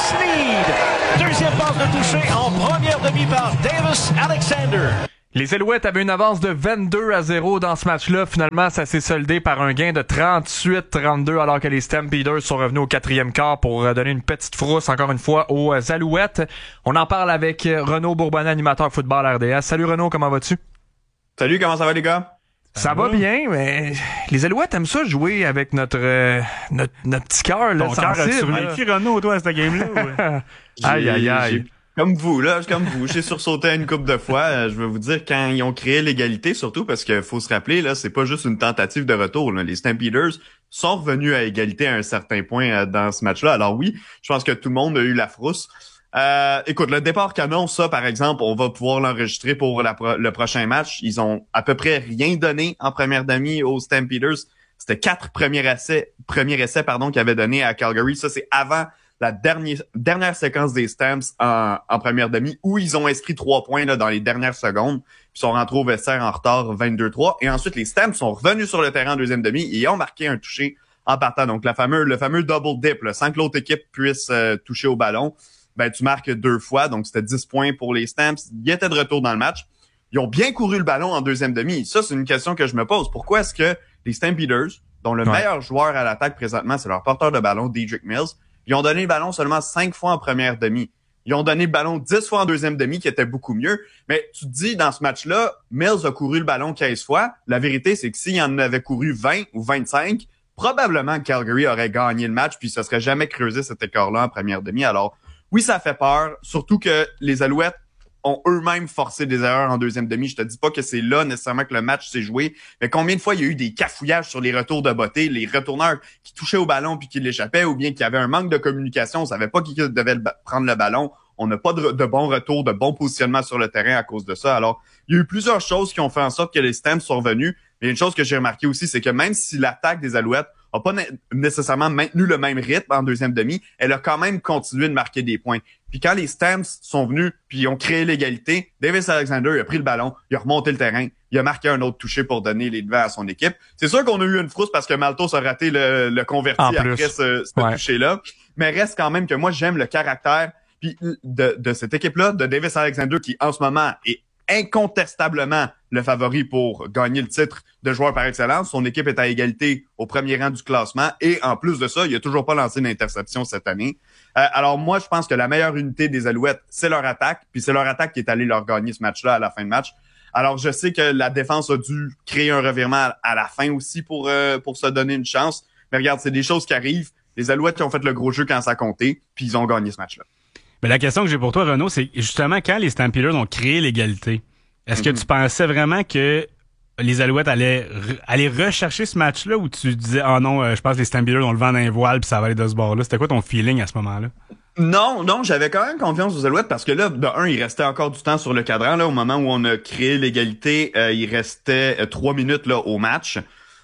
Sneed! Deuxième passe de touché en première demi par Davis Alexander. Les Alouettes avaient une avance de vingt-deux à zéro dans ce match-là. Finalement, ça s'est soldé par un gain de trente-huit à trente-deux alors que les Stampeders sont revenus au quatrième quart pour donner une petite frousse encore une fois aux Alouettes. On en parle avec Renaud Bourbonnais, animateur football R D S. Salut Renaud, comment vas-tu? Salut, comment ça va les gars? Ça, ça va bien, mais les Alouettes aiment ça jouer avec notre euh, notre, notre petit cœur là, sensible. Ton cœur a survécu, Renaud, toi, à cette game-là? Ouais. Aïe, aïe, aïe. Comme vous, là, comme vous, j'ai sursauté une couple de fois. Euh, je veux vous dire, quand ils ont créé l'égalité, surtout parce qu'il faut se rappeler, là, c'est pas juste une tentative de retour. Là. Les Stampeders sont revenus à égalité à un certain point euh, dans ce match-là. Alors oui, je pense que tout le monde a eu la frousse. Euh, écoute, le départ canon, ça, par exemple, on va pouvoir l'enregistrer pour la pro- le prochain match. Ils ont à peu près rien donné en première demi aux Stampeders. C'était quatre premiers essais, premiers essais, pardon, qu'ils avaient donné à Calgary. Ça, c'est avant la dernière, dernière séquence des Stamps en, en première demi, où ils ont inscrit trois points là, dans les dernières secondes, puis sont rentrés au vestiaire en retard vingt-deux à trois. Et ensuite, les Stamps sont revenus sur le terrain en deuxième demi et ont marqué un touché en partant. Donc, la fameuse, le fameux double dip, là, sans que l'autre équipe puisse euh, toucher au ballon, ben tu marques deux fois. Donc, c'était dix points pour les Stamps. Ils étaient de retour dans le match. Ils ont bien couru le ballon en deuxième demi. Ça, c'est une question que je me pose. Pourquoi est-ce que les Stampeders, dont le ouais. meilleur joueur à l'attaque présentement, c'est leur porteur de ballon, Dedrick Mills, ils ont donné le ballon seulement cinq fois en première demi. Ils ont donné le ballon dix fois en deuxième demi, qui était beaucoup mieux. Mais tu te dis, dans ce match-là, Mills a couru le ballon quinze fois. La vérité, c'est que s'il en avait couru vingt ou vingt-cinq, probablement Calgary aurait gagné le match, puis ça serait jamais creusé cet écart-là en première demi. Alors, oui, ça fait peur, surtout que les Alouettes ont eux-mêmes forcé des erreurs en deuxième demi. Je te dis pas que c'est là nécessairement que le match s'est joué, mais combien de fois il y a eu des cafouillages sur les retours de beauté, les retourneurs qui touchaient au ballon puis qui l'échappaient, ou bien qu'il y avait un manque de communication, on savait pas qui devait le, prendre le ballon. On n'a pas de, de bons retours, de bons positionnements sur le terrain à cause de ça. Alors, il y a eu plusieurs choses qui ont fait en sorte que les Stamps sont revenus. Mais une chose que j'ai remarqué aussi, c'est que même si l'attaque des Alouettes a pas né- nécessairement maintenu le même rythme en deuxième demi, elle a quand même continué de marquer des points. Puis quand les Stamps sont venus, puis ils ont créé l'égalité, Davis Alexander il a pris le ballon, il a remonté le terrain, il a marqué un autre touché pour donner les devants à son équipe. C'est sûr qu'on a eu une frousse parce que Maltos a raté le, le converti après ce, ce ouais. touché-là, mais reste quand même que moi j'aime le caractère puis de, de cette équipe-là, de Davis Alexander qui en ce moment est incontestablement le favori pour gagner le titre de joueur par excellence. Son équipe est à égalité au premier rang du classement et en plus de ça, il a toujours pas lancé d'interception cette année. Euh, alors moi, je pense que la meilleure unité des Alouettes, c'est leur attaque, puis c'est leur attaque qui est allée leur gagner ce match-là à la fin de match. Alors je sais que la défense a dû créer un revirement à la fin aussi pour euh, pour se donner une chance. Mais regarde, c'est des choses qui arrivent. Les Alouettes qui ont fait le gros jeu quand ça comptait, puis ils ont gagné ce match-là. Mais la question que j'ai pour toi, Renaud, c'est justement quand les Stampeders ont créé l'égalité, est-ce mm-hmm. que tu pensais vraiment que les Alouettes allaient, re- allaient rechercher ce match-là ou tu disais « Ah oh non, euh, je pense que les Stampeders ont le vent dans les voiles puis ça va aller de ce bord-là ». C'était quoi ton feeling à ce moment-là? Non, non, j'avais quand même confiance aux Alouettes parce que là, de un, il restait encore du temps sur le cadran. Là, au moment où on a créé l'égalité, euh, il restait euh, trois minutes là au match.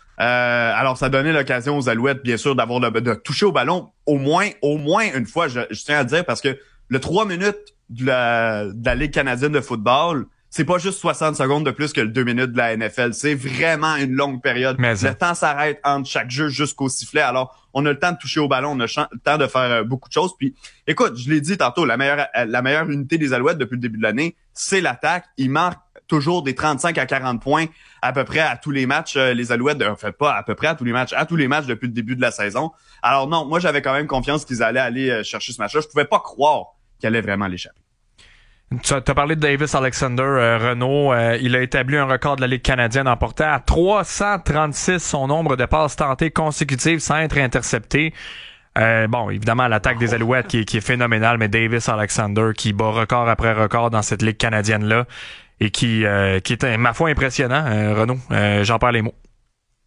Euh, alors, ça donnait l'occasion aux Alouettes, bien sûr, d'avoir le, de toucher au ballon au moins, au moins une fois, je, je tiens à dire, parce que le trois minutes de la, de la Ligue canadienne de football, c'est pas juste soixante secondes de plus que le deux minutes de la N F L. C'est vraiment une longue période. Mais le temps s'arrête entre chaque jeu jusqu'au sifflet. Alors, on a le temps de toucher au ballon, on a le temps de faire beaucoup de choses. Puis, écoute, je l'ai dit tantôt, la meilleure, la meilleure unité des Alouettes depuis le début de l'année, c'est l'attaque. Ils marquent toujours des trente-cinq à quarante points à peu près à tous les matchs. Les Alouettes, en fait pas à peu près à tous les matchs, à tous les matchs depuis le début de la saison. Alors non, moi j'avais quand même confiance qu'ils allaient aller chercher ce match-là. Je pouvais pas croire qu'il allait vraiment l'échapper. Tu as parlé de Davis Alexander, euh, Renaud. Euh, il a établi un record de la Ligue canadienne en portant à trois cent trente-six son nombre de passes tentées consécutives sans être interceptées. Euh, bon, évidemment, l'attaque des Alouettes qui, qui est phénoménale, mais Davis Alexander qui bat record après record dans cette Ligue canadienne-là et qui, euh, qui est, ma foi, impressionnant, euh, Renaud. Euh, j'en perds les mots.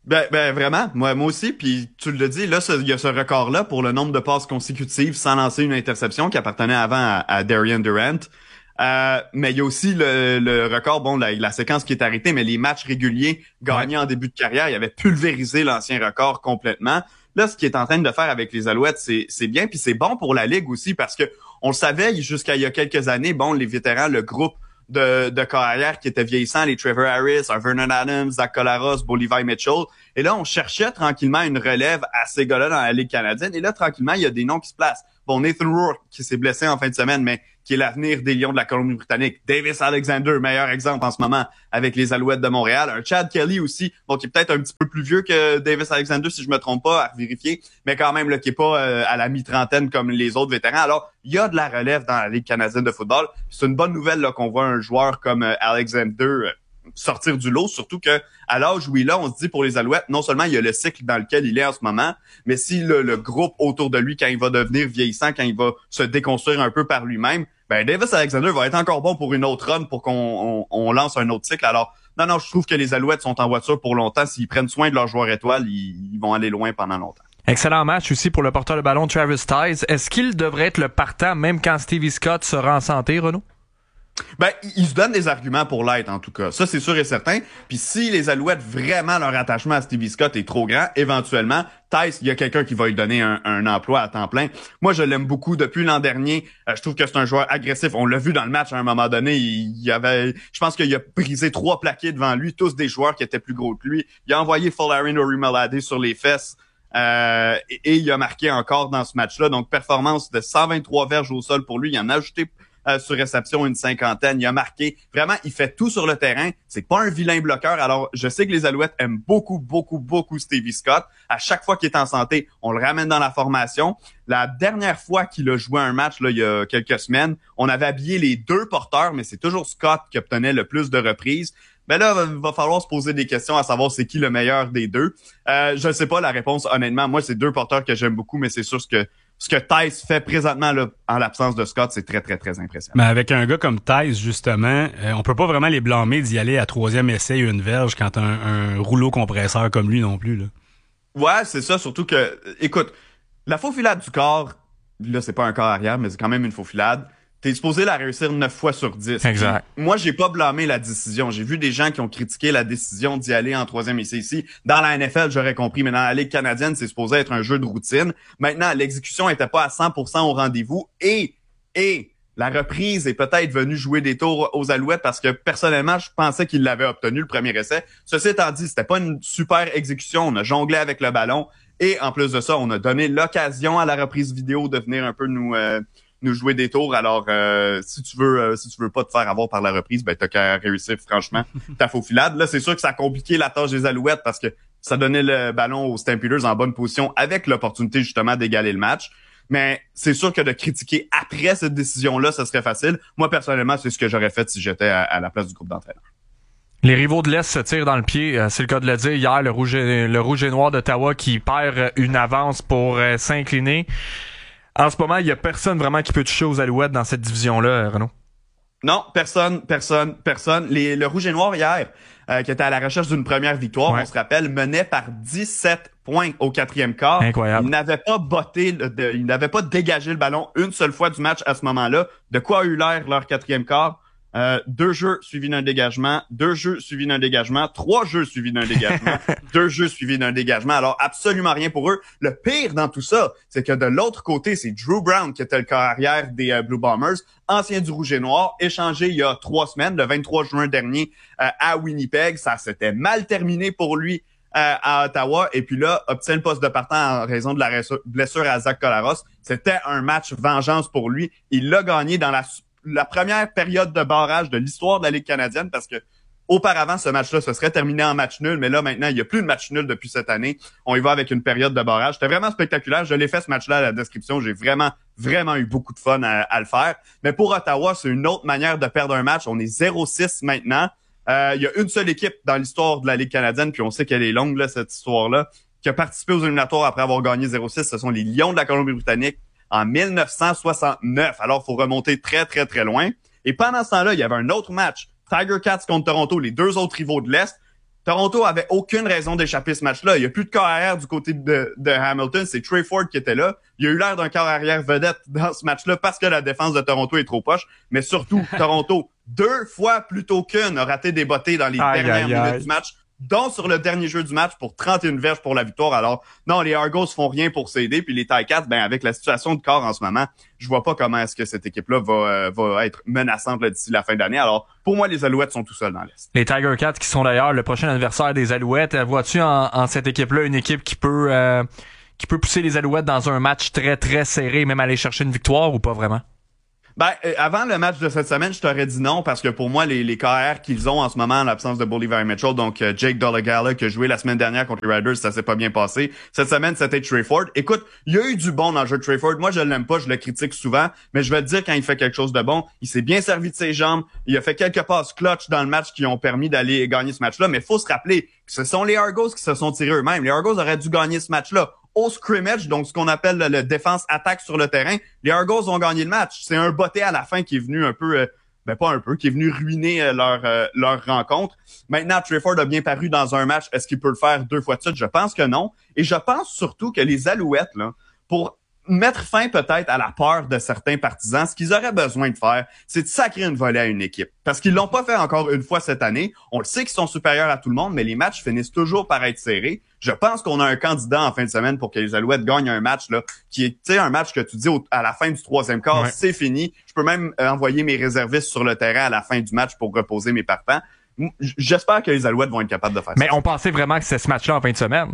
Ben, ben vraiment, moi, moi aussi. Puis tu le dis, là, il y a ce record-là pour le nombre de passes consécutives sans lancer une interception qui appartenait avant à, à Darian Durant. Euh, mais il y a aussi le, le record, bon, la, la séquence qui est arrêtée, mais les matchs réguliers gagnés ouais. en début de carrière, il avait pulvérisé l'ancien record complètement. Là, ce qu'il est en train de faire avec les Alouettes, c'est, c'est bien, puis c'est bon pour la Ligue aussi, parce que on le savait jusqu'à il y a quelques années, bon, les vétérans, le groupe de, de carrière qui était vieillissant, les Trevor Harris, un Vernon Adams, Zach Collaros, Bo Levi Mitchell. Et là, on cherchait tranquillement une relève à ces gars-là dans la Ligue canadienne. Et là, tranquillement, il y a des noms qui se placent. Bon, Nathan Rourke, qui s'est blessé en fin de semaine, mais qui est l'avenir des Lions de la Colombie-Britannique. Davis Alexander, meilleur exemple en ce moment avec les Alouettes de Montréal. Un Chad Kelly aussi, bon, qui est peut-être un petit peu plus vieux que Davis Alexander, si je me trompe pas, à vérifier, mais quand même, là, qui est pas euh, à la mi-trentaine comme les autres vétérans. Alors, il y a de la relève dans la Ligue canadienne de football. C'est une bonne nouvelle là qu'on voit un joueur comme euh, Alexander euh, sortir du lot, surtout que à l'âge où il est, on se dit pour les Alouettes, non seulement il y a le cycle dans lequel il est en ce moment, mais si le, le groupe autour de lui, quand il va devenir vieillissant, quand il va se déconstruire un peu par lui-même, ben Davis Alexander va être encore bon pour une autre run, pour qu'on on, on lance un autre cycle. Alors, non, non, je trouve que les Alouettes sont en voiture pour longtemps. S'ils prennent soin de leur joueur étoile, ils, ils vont aller loin pendant longtemps. Excellent match aussi pour le porteur de ballon Travis Tice. Est-ce qu'il devrait être le partant même quand Stevie Scott sera en santé, Renaud? Ben, ils se donnent des arguments pour l'être, en tout cas. Ça, c'est sûr et certain. Puis si les Alouettes, vraiment, leur attachement à Stevie Scott est trop grand, éventuellement, Tice, il y a quelqu'un qui va lui donner un, un emploi à temps plein. Moi, je l'aime beaucoup depuis l'an dernier. Euh, je trouve que c'est un joueur agressif. On l'a vu dans le match à un moment donné. Il, il y avait, je pense qu'il a brisé trois plaqués devant lui, tous des joueurs qui étaient plus gros que lui. Il a envoyé Folarin Orimolade sur les fesses. Euh, et, et il a marqué encore dans ce match-là. Donc, performance de cent vingt-trois verges au sol pour lui. Il en a ajouté Euh, sur réception une cinquantaine, il a marqué. Vraiment, il fait tout sur le terrain. C'est pas un vilain bloqueur. Alors, je sais que les Alouettes aiment beaucoup, beaucoup, beaucoup Stevie Scott. À chaque fois qu'il est en santé, on le ramène dans la formation. La dernière fois qu'il a joué un match, là, il y a quelques semaines, on avait habillé les deux porteurs, mais c'est toujours Scott qui obtenait le plus de reprises. Ben là, il va falloir se poser des questions à savoir c'est qui le meilleur des deux. Euh, je sais pas la réponse, honnêtement. Moi, c'est deux porteurs que j'aime beaucoup, mais c'est sûr que ce que Tice fait présentement là, en l'absence de Scott, c'est très, très, très impressionnant. Mais avec un gars comme Tice, justement, euh, on peut pas vraiment les blâmer d'y aller à troisième essai et une verge quand un, un rouleau compresseur comme lui non plus, là. Ouais, c'est ça, surtout que, écoute, la faufilade du corps, là, c'est pas un corps arrière, mais c'est quand même une faufilade. T'es supposé la réussir neuf fois sur dix. Exact. Puis, moi, j'ai pas blâmé la décision. J'ai vu des gens qui ont critiqué la décision d'y aller en troisième essai ici. Dans la N F L, j'aurais compris, mais dans la Ligue canadienne, c'est supposé être un jeu de routine. Maintenant, l'exécution était pas à cent pour cent au rendez-vous et, et, la reprise est peut-être venue jouer des tours aux Alouettes parce que, personnellement, je pensais qu'il l'avait obtenu le premier essai. Ceci étant dit, c'était pas une super exécution. On a jonglé avec le ballon et, en plus de ça, on a donné l'occasion à la reprise vidéo de venir un peu nous, euh, nous jouer des tours. Alors, euh, si tu veux euh, si tu veux pas te faire avoir par la reprise, ben t'as qu'à réussir, franchement, ta faufilade. Là, c'est sûr que ça a compliqué la tâche des Alouettes parce que ça donnait le ballon aux Stampeders en bonne position avec l'opportunité, justement, d'égaler le match. Mais c'est sûr que de critiquer après cette décision-là, ça serait facile. Moi, personnellement, c'est ce que j'aurais fait si j'étais à, à la place du groupe d'entraîneurs. Les rivaux de l'Est se tirent dans le pied, c'est le cas de le dire. Hier, le Rouge et, le Rouge et Noir d'Ottawa qui perd une avance pour euh, s'incliner. En ce moment, il y a personne vraiment qui peut toucher aux Alouettes dans cette division-là, Renaud. Non, personne, personne, personne. Les, le Rouge et Noir hier, euh, qui était à la recherche d'une première victoire, ouais. On se rappelle, menait par dix-sept points au quatrième quart. Incroyable. Il n'avait pas botté, le, de, il n'avait pas dégagé le ballon une seule fois du match à ce moment-là. De quoi a eu l'air leur quatrième quart? Euh, deux jeux suivis d'un dégagement, deux jeux suivis d'un dégagement, trois jeux suivis d'un dégagement, deux jeux suivis d'un dégagement. Alors, absolument rien pour eux. Le pire dans tout ça, c'est que de l'autre côté, c'est Drew Brown qui était le corps arrière des euh, Blue Bombers, ancien du Rouge et Noir, échangé il y a trois semaines, le vingt-trois juin dernier, euh, à Winnipeg. Ça s'était mal terminé pour lui euh, à Ottawa. Et puis là, obtient le poste de partant en raison de la blessure à Zach Collaros. C'était un match vengeance pour lui. Il l'a gagné dans la la première période de barrage de l'histoire de la Ligue canadienne parce que auparavant, ce match-là se serait terminé en match nul, mais là, maintenant, il n'y a plus de match nul depuis cette année. On y va avec une période de barrage. C'était vraiment spectaculaire. Je l'ai fait, ce match-là, à la description. J'ai vraiment, vraiment eu beaucoup de fun à, à le faire. Mais pour Ottawa, c'est une autre manière de perdre un match. On est zéro six maintenant. Euh, il y a une seule équipe dans l'histoire de la Ligue canadienne, puis on sait qu'elle est longue, là, cette histoire-là, qui a participé aux éliminatoires après avoir gagné zéro six. Ce sont les Lions de la Colombie-Britannique en dix-neuf cent soixante-neuf. Alors, faut remonter très, très, très loin. Et pendant ce temps-là, il y avait un autre match. Tiger Cats contre Toronto, les deux autres rivaux de l'Est. Toronto avait aucune raison d'échapper ce match-là. Il y a plus de corps arrière du côté de, de Hamilton. C'est Trey Ford qui était là. Il a eu l'air d'un corps arrière vedette dans ce match-là parce que la défense de Toronto est trop poche. Mais surtout, Toronto, deux fois plutôt qu'une, a raté des bottées dans les aïe, dernières aïe, minutes aïe. du match, dont sur le dernier jeu du match pour trente et une verges pour la victoire. Alors, non, les Argos font rien pour s'aider. Puis les Ticats, ben, avec la situation de corps en ce moment, je vois pas comment est-ce que cette équipe-là va, euh, va être menaçante là, d'ici la fin d'année. Alors, pour moi, les Alouettes sont tout seuls dans l'Est. Les Tiger Cats qui sont d'ailleurs le prochain adversaire des Alouettes. Vois-tu en, en cette équipe-là une équipe qui peut euh, qui peut pousser les Alouettes dans un match très, très serré, même aller chercher une victoire ou pas vraiment? Ben, euh, avant le match de cette semaine, je t'aurais dit non parce que pour moi, les, les K R qu'ils ont en ce moment en l'absence de Bolivar Mitchell, donc euh, Jake Dolegala qui a joué la semaine dernière contre les Riders, ça s'est pas bien passé. Cette semaine, c'était Trey Ford. Écoute, il y a eu du bon dans le jeu de Trey Ford. Moi, je l'aime pas, je le critique souvent, mais je vais te dire quand il fait quelque chose de bon, il s'est bien servi de ses jambes, il a fait quelques passes clutch dans le match qui ont permis d'aller gagner ce match-là, mais faut se rappeler que ce sont les Argos qui se sont tirés eux-mêmes. Les Argos auraient dû gagner ce match-là. Au scrimmage, donc ce qu'on appelle le, le défense-attaque sur le terrain, les Argos ont gagné le match. C'est un botté à la fin qui est venu un peu, euh, ben pas un peu, qui est venu ruiner euh, leur euh, leur rencontre. Maintenant, Trey Ford a bien paru dans un match. Est-ce qu'il peut le faire deux fois de suite? Je pense que non. Et je pense surtout que les Alouettes, là, pour mettre fin peut-être à la peur de certains partisans, ce qu'ils auraient besoin de faire, c'est de sacrer une volée à une équipe. Parce qu'ils l'ont pas fait encore une fois cette année. On le sait qu'ils sont supérieurs à tout le monde, mais les matchs finissent toujours par être serrés. Je pense qu'on a un candidat en fin de semaine pour que les Alouettes gagnent un match là, qui est, tu sais, un match que tu dis au, à la fin du troisième quart, Ouais. c'est fini. Je peux même euh, envoyer mes réservistes sur le terrain à la fin du match pour reposer mes partants. M- J'espère que les Alouettes vont être capables de faire Mais ça. on pensait vraiment que c'était ce match-là en fin de semaine.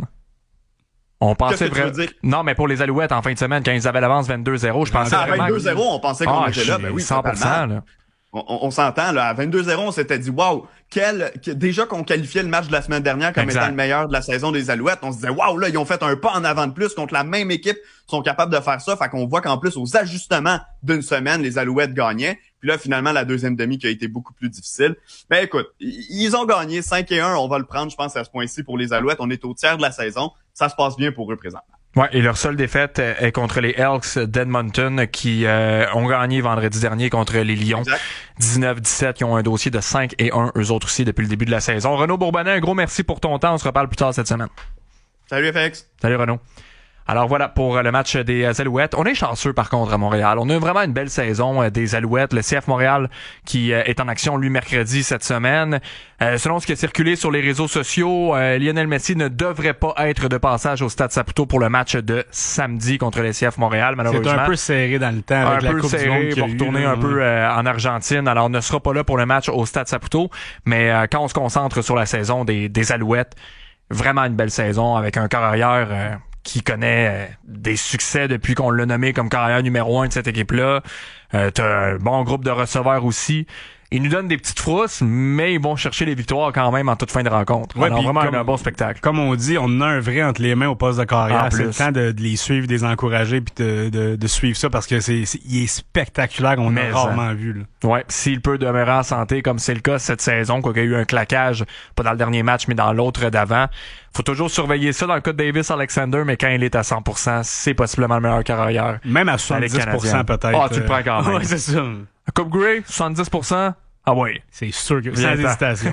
On pensait Qu'est-ce que tu vraiment. veux dire? Non, mais pour les Alouettes en fin de semaine, quand ils avaient l'avance vingt-deux zéro, je pensais à vraiment. vingt-deux zéro, on pensait qu'on Ah, était là. Ben oui, cent pour cent, totalement. là. On, on, on s'entend, là. À vingt-deux zéro, on s'était dit, waouh, quel, que- déjà qu'on qualifiait le match de la semaine dernière comme Exact. étant le meilleur de la saison des Alouettes, on se disait, waouh, là, ils ont fait un pas en avant de plus contre la même équipe, ils sont capables de faire ça. Fait qu'on voit qu'en plus, aux ajustements d'une semaine, les Alouettes gagnaient. Puis là, finalement, la deuxième demi qui a été beaucoup plus difficile. Mais écoute, i- ils ont gagné cinq et un, on va le prendre, je pense, à ce point-ci pour les Alouettes. On est au tiers de la saison. Ça se passe bien pour eux présentement. Ouais, et leur seule défaite euh, est contre les Elks d'Edmonton qui euh, ont gagné vendredi dernier contre les Lions. dix-neuf dix-sept, qui ont un dossier de cinq et un, eux autres aussi, depuis le début de la saison. Renaud Bourbonnais, un gros merci pour ton temps. On se reparle plus tard cette semaine. Salut, F X. Salut, Renaud. Alors voilà pour le match des Alouettes. On est chanceux par contre à Montréal. On a vraiment une belle saison euh, des Alouettes. Le C F Montréal qui euh, est en action lui mercredi cette semaine. Euh, selon ce qui a circulé sur les réseaux sociaux, euh, Lionel Messi ne devrait pas être de passage au Stade Saputo pour le match de samedi contre le C F Montréal, malheureusement. C'est un peu serré dans le temps avec un la peu Coupe serré du Monde qu'il y a pour eu, tourner là, un peu ouais. euh, en Argentine. Alors, on ne sera pas là pour le match au Stade Saputo, mais euh, quand on se concentre sur la saison des, des Alouettes, vraiment une belle saison avec un corps arrière euh, qui connaît euh, des succès depuis qu'on l'a nommé comme carrière numéro un de cette équipe-là. Euh, t'as un bon groupe de receveurs aussi. Ils nous donnent des petites frousses, mais ils vont chercher les victoires quand même en toute fin de rencontre. Ouais, Alors, puis vraiment comme- un bon spectacle. Comme on dit, on en a un vrai entre les mains au poste de En carrière. C'est le plus. temps de, de les suivre, de les encourager, puis de, de, de suivre ça parce que c'est, c'est il est spectaculaire. On Mais, l'a rarement vu. Là. Ouais, s'il peut demeurer en santé comme c'est le cas cette saison, quoi qu'il y a eu un claquage, pas dans le dernier match, mais dans l'autre d'avant. Faut toujours surveiller ça dans le cas de Davis Alexander, mais quand il est à cent pour cent, c'est possiblement le meilleur carrière. Même à Avec soixante-dix pour cent Canadien. peut-être. Ah, tu le prends quand même. Ouais, c'est ça. Coupe Grey, soixante-dix pour cent. Ah oui. C'est sûr que Viens sans t'en. hésitation.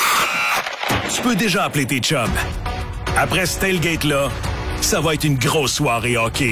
Tu peux déjà appeler tes chums. Après ce tailgate-là, ça va être une grosse soirée hockey.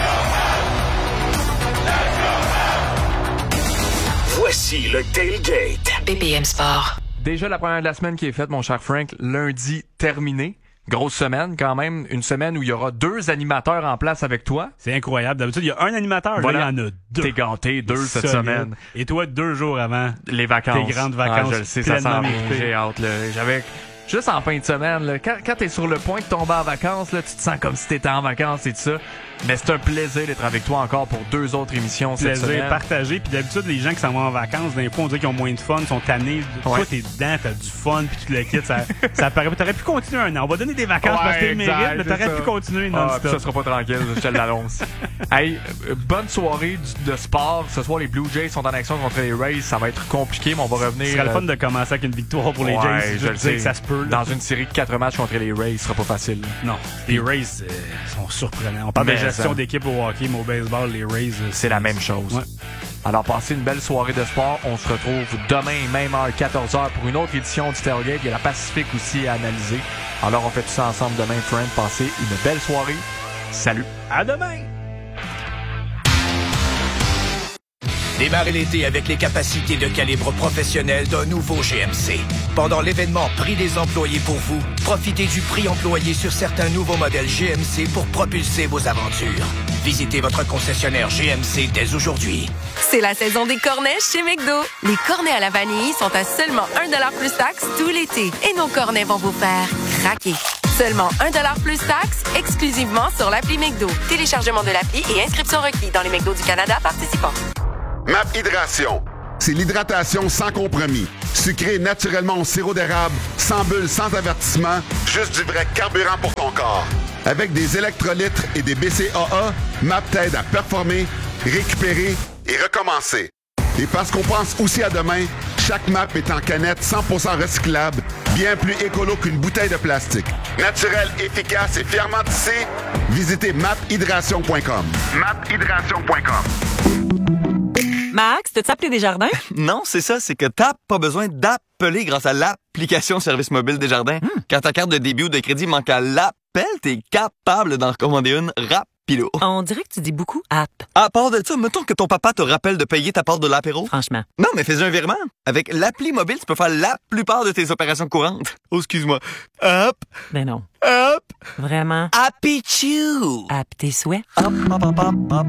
Voici le tailgate. B P M Sport. Déjà la première de la semaine qui est faite, mon cher Frank. Lundi terminé. Grosse semaine quand même. Une semaine où il y aura deux animateurs en place avec toi. C'est incroyable. D'habitude, il y a un animateur. Voilà. Là, il y en a deux. T'es gâté, deux cette Solide. semaine. Et toi, deux jours avant. Les vacances. Tes grandes vacances. Ah, je le sais, ça pleinement s'en vient. méritées. J'ai hâte, là. J'avais... Juste en fin de semaine, là, quand, quand t'es sur le point de tomber en vacances, là, tu te sens comme si t'étais en vacances et tout ça. Mais c'est un plaisir d'être avec toi encore pour deux autres émissions cette Plaisir semaine. partagé. Puis d'habitude, les gens qui s'en vont en vacances, d'un fois, on dirait qu'ils ont moins de fun, sont tannés. Toi, Ouais. t'es dedans, t'as du fun, puis tu le quittes. Ça, ça paraît. T'aurais pu continuer un an. On va donner des vacances parce que t'es le exact, mérite, mais c'est t'aurais ça. pu continuer Ah, non-stop. puis ça sera pas tranquille, je te l'annonce. Hey, euh, bonne soirée du- de sport. Ce soir, les Blue Jays sont en action contre les Rays. Ça va être compliqué, mais on va revenir. Ce serait le fun euh, de commencer avec une victoire pour les ouais, Jays. je le dire sais. que ça se peut. là. Dans une série de quatre matchs contre les Rays, ce sera pas facile. Non, les Rays euh, sont surprenants. On parle Mais de gestion ça. d'équipe au hockey, mais au baseball, les Rays... euh, C'est la même chose. Ouais. Alors, passez une belle soirée de sport. On se retrouve demain, même heure, quatorze heures, pour une autre édition du Tailgate. Il y a la Pacifique aussi à analyser. Alors, on fait tout ça ensemble demain, friend. Passez une belle soirée. Salut. À demain. Démarrez l'été avec les capacités de calibre professionnel d'un nouveau G M C. Pendant l'événement Prix des employés pour vous, profitez du prix employé sur certains nouveaux modèles G M C pour propulser vos aventures. Visitez votre concessionnaire G M C dès aujourd'hui. C'est la saison des cornets chez McDo. Les cornets à la vanille sont à seulement un dollar plus taxe tout l'été. Et nos cornets vont vous faire craquer. Seulement un dollar plus taxe, exclusivement sur l'appli McDo. Téléchargement de l'appli et inscription requis dans les McDo du Canada participants. M A P Hydration. C'est l'hydratation sans compromis. Sucré naturellement au sirop d'érable, sans bulles, sans avertissement, juste du vrai carburant pour ton corps. Avec des électrolytes et des B C A A, M A P t'aide à performer, récupérer et recommencer. Et parce qu'on pense aussi à demain, chaque M A P est en canette cent pour cent recyclable, bien plus écolo qu'une bouteille de plastique. Naturel, efficace et fièrement tissé, visitez map hydration point com. map hydration point com. Max, t'as-tu appelé Desjardins? Non, c'est ça, c'est que t'as pas besoin d'appeler grâce à l'application Service mobile Desjardins. Hmm. Quand ta carte de débit ou de crédit manque à l'appel, t'es capable d'en recommander une rapido. On dirait que tu dis beaucoup app. À part de ça, mettons que ton papa te rappelle de payer ta part de l'apéro. Franchement. Non, mais fais un virement. Avec l'appli mobile, tu peux faire la plupart de tes opérations courantes. Oh, excuse-moi. Hop. Ben non. Hop. Vraiment. Happy Chew. App tes souhaits. Hop, hop, hop, hop, hop,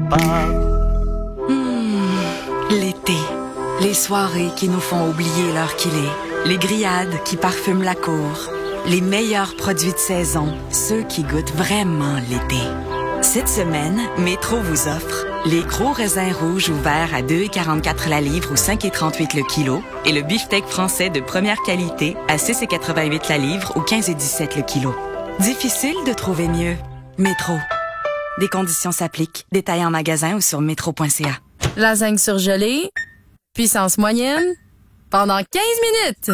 hop. Mmh, l'été. Les soirées qui nous font oublier l'heure qu'il est. Les grillades qui parfument la cour. Les meilleurs produits de saison. Ceux qui goûtent vraiment l'été. Cette semaine, Métro vous offre les gros raisins rouges ouverts à deux virgule quarante-quatre la livre ou cinq virgule trente-huit le kilo et le beefsteak français de première qualité à six virgule quatre-vingt-huit la livre ou quinze virgule dix-sept le kilo. Difficile de trouver mieux. Métro. Des conditions s'appliquent. Détails en magasin ou sur métro point c a. Lasagne surgelée, puissance moyenne, pendant quinze minutes.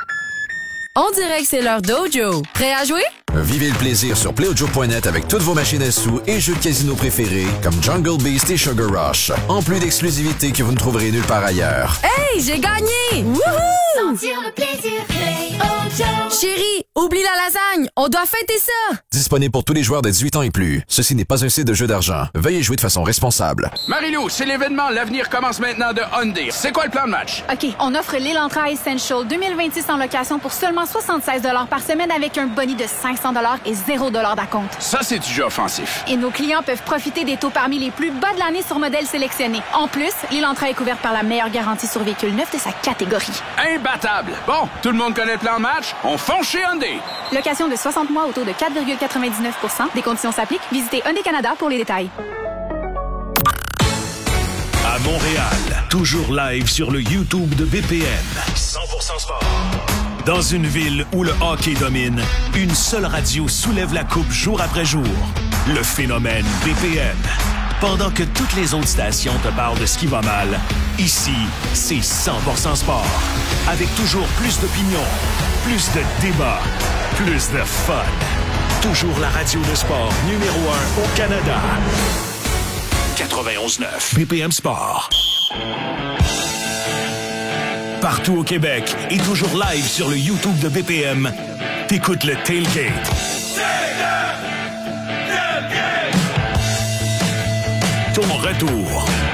On dirait que c'est l'heure Dojo. Prêt à jouer? Vivez le plaisir sur Playdojo point net avec toutes vos machines à sous et jeux de casino préférés comme Jungle Beast et Sugar Rush. En plus d'exclusivités que vous ne trouverez nulle part ailleurs. Hey, j'ai gagné! Wouhou! Sentir le plaisir Playdojo. Chérie, oublie la lasagne, on doit fêter ça! Disponible pour tous les joueurs de dix-huit ans et plus. Ceci n'est pas un site de jeu d'argent. Veuillez jouer de façon responsable. Marilou, c'est l'événement L'avenir commence maintenant de Hyundai. C'est quoi le plan de match? OK, on offre l'Elantra Essential deux mille vingt-six en location pour seulement soixante-seize dollars par semaine avec un boni de cinq cents dollars et zéro dollar d'acompte. Ça, c'est du jeu offensif. Et nos clients peuvent profiter des taux parmi les plus bas de l'année sur modèles sélectionnés. En plus, l'Elantra est couverte par la meilleure garantie sur véhicule neuf de sa catégorie. Imbattable! Bon, tout le monde connaît le plan de match? On fonce chez Hyundai! Location de soixante mois au taux de quatre virgule quatre-vingt-dix-neuf pour cent. Des conditions s'appliquent. Visitez Hyundai Canada pour les détails. À Montréal, toujours live sur le YouTube de B P M. cent pour cent sport. Dans une ville où le hockey domine, une seule radio soulève la coupe jour après jour. Le phénomène B P M. Pendant que toutes les autres stations te parlent de ce qui va mal, ici, c'est cent pour cent sport. Avec toujours plus d'opinions, plus de débats, plus de fun. Toujours la radio de sport numéro un au Canada. quatre-vingt-onze neuf B P M Sport. Partout au Québec et toujours live sur le YouTube de B P M, t'écoutes le Tailgate. Ton retour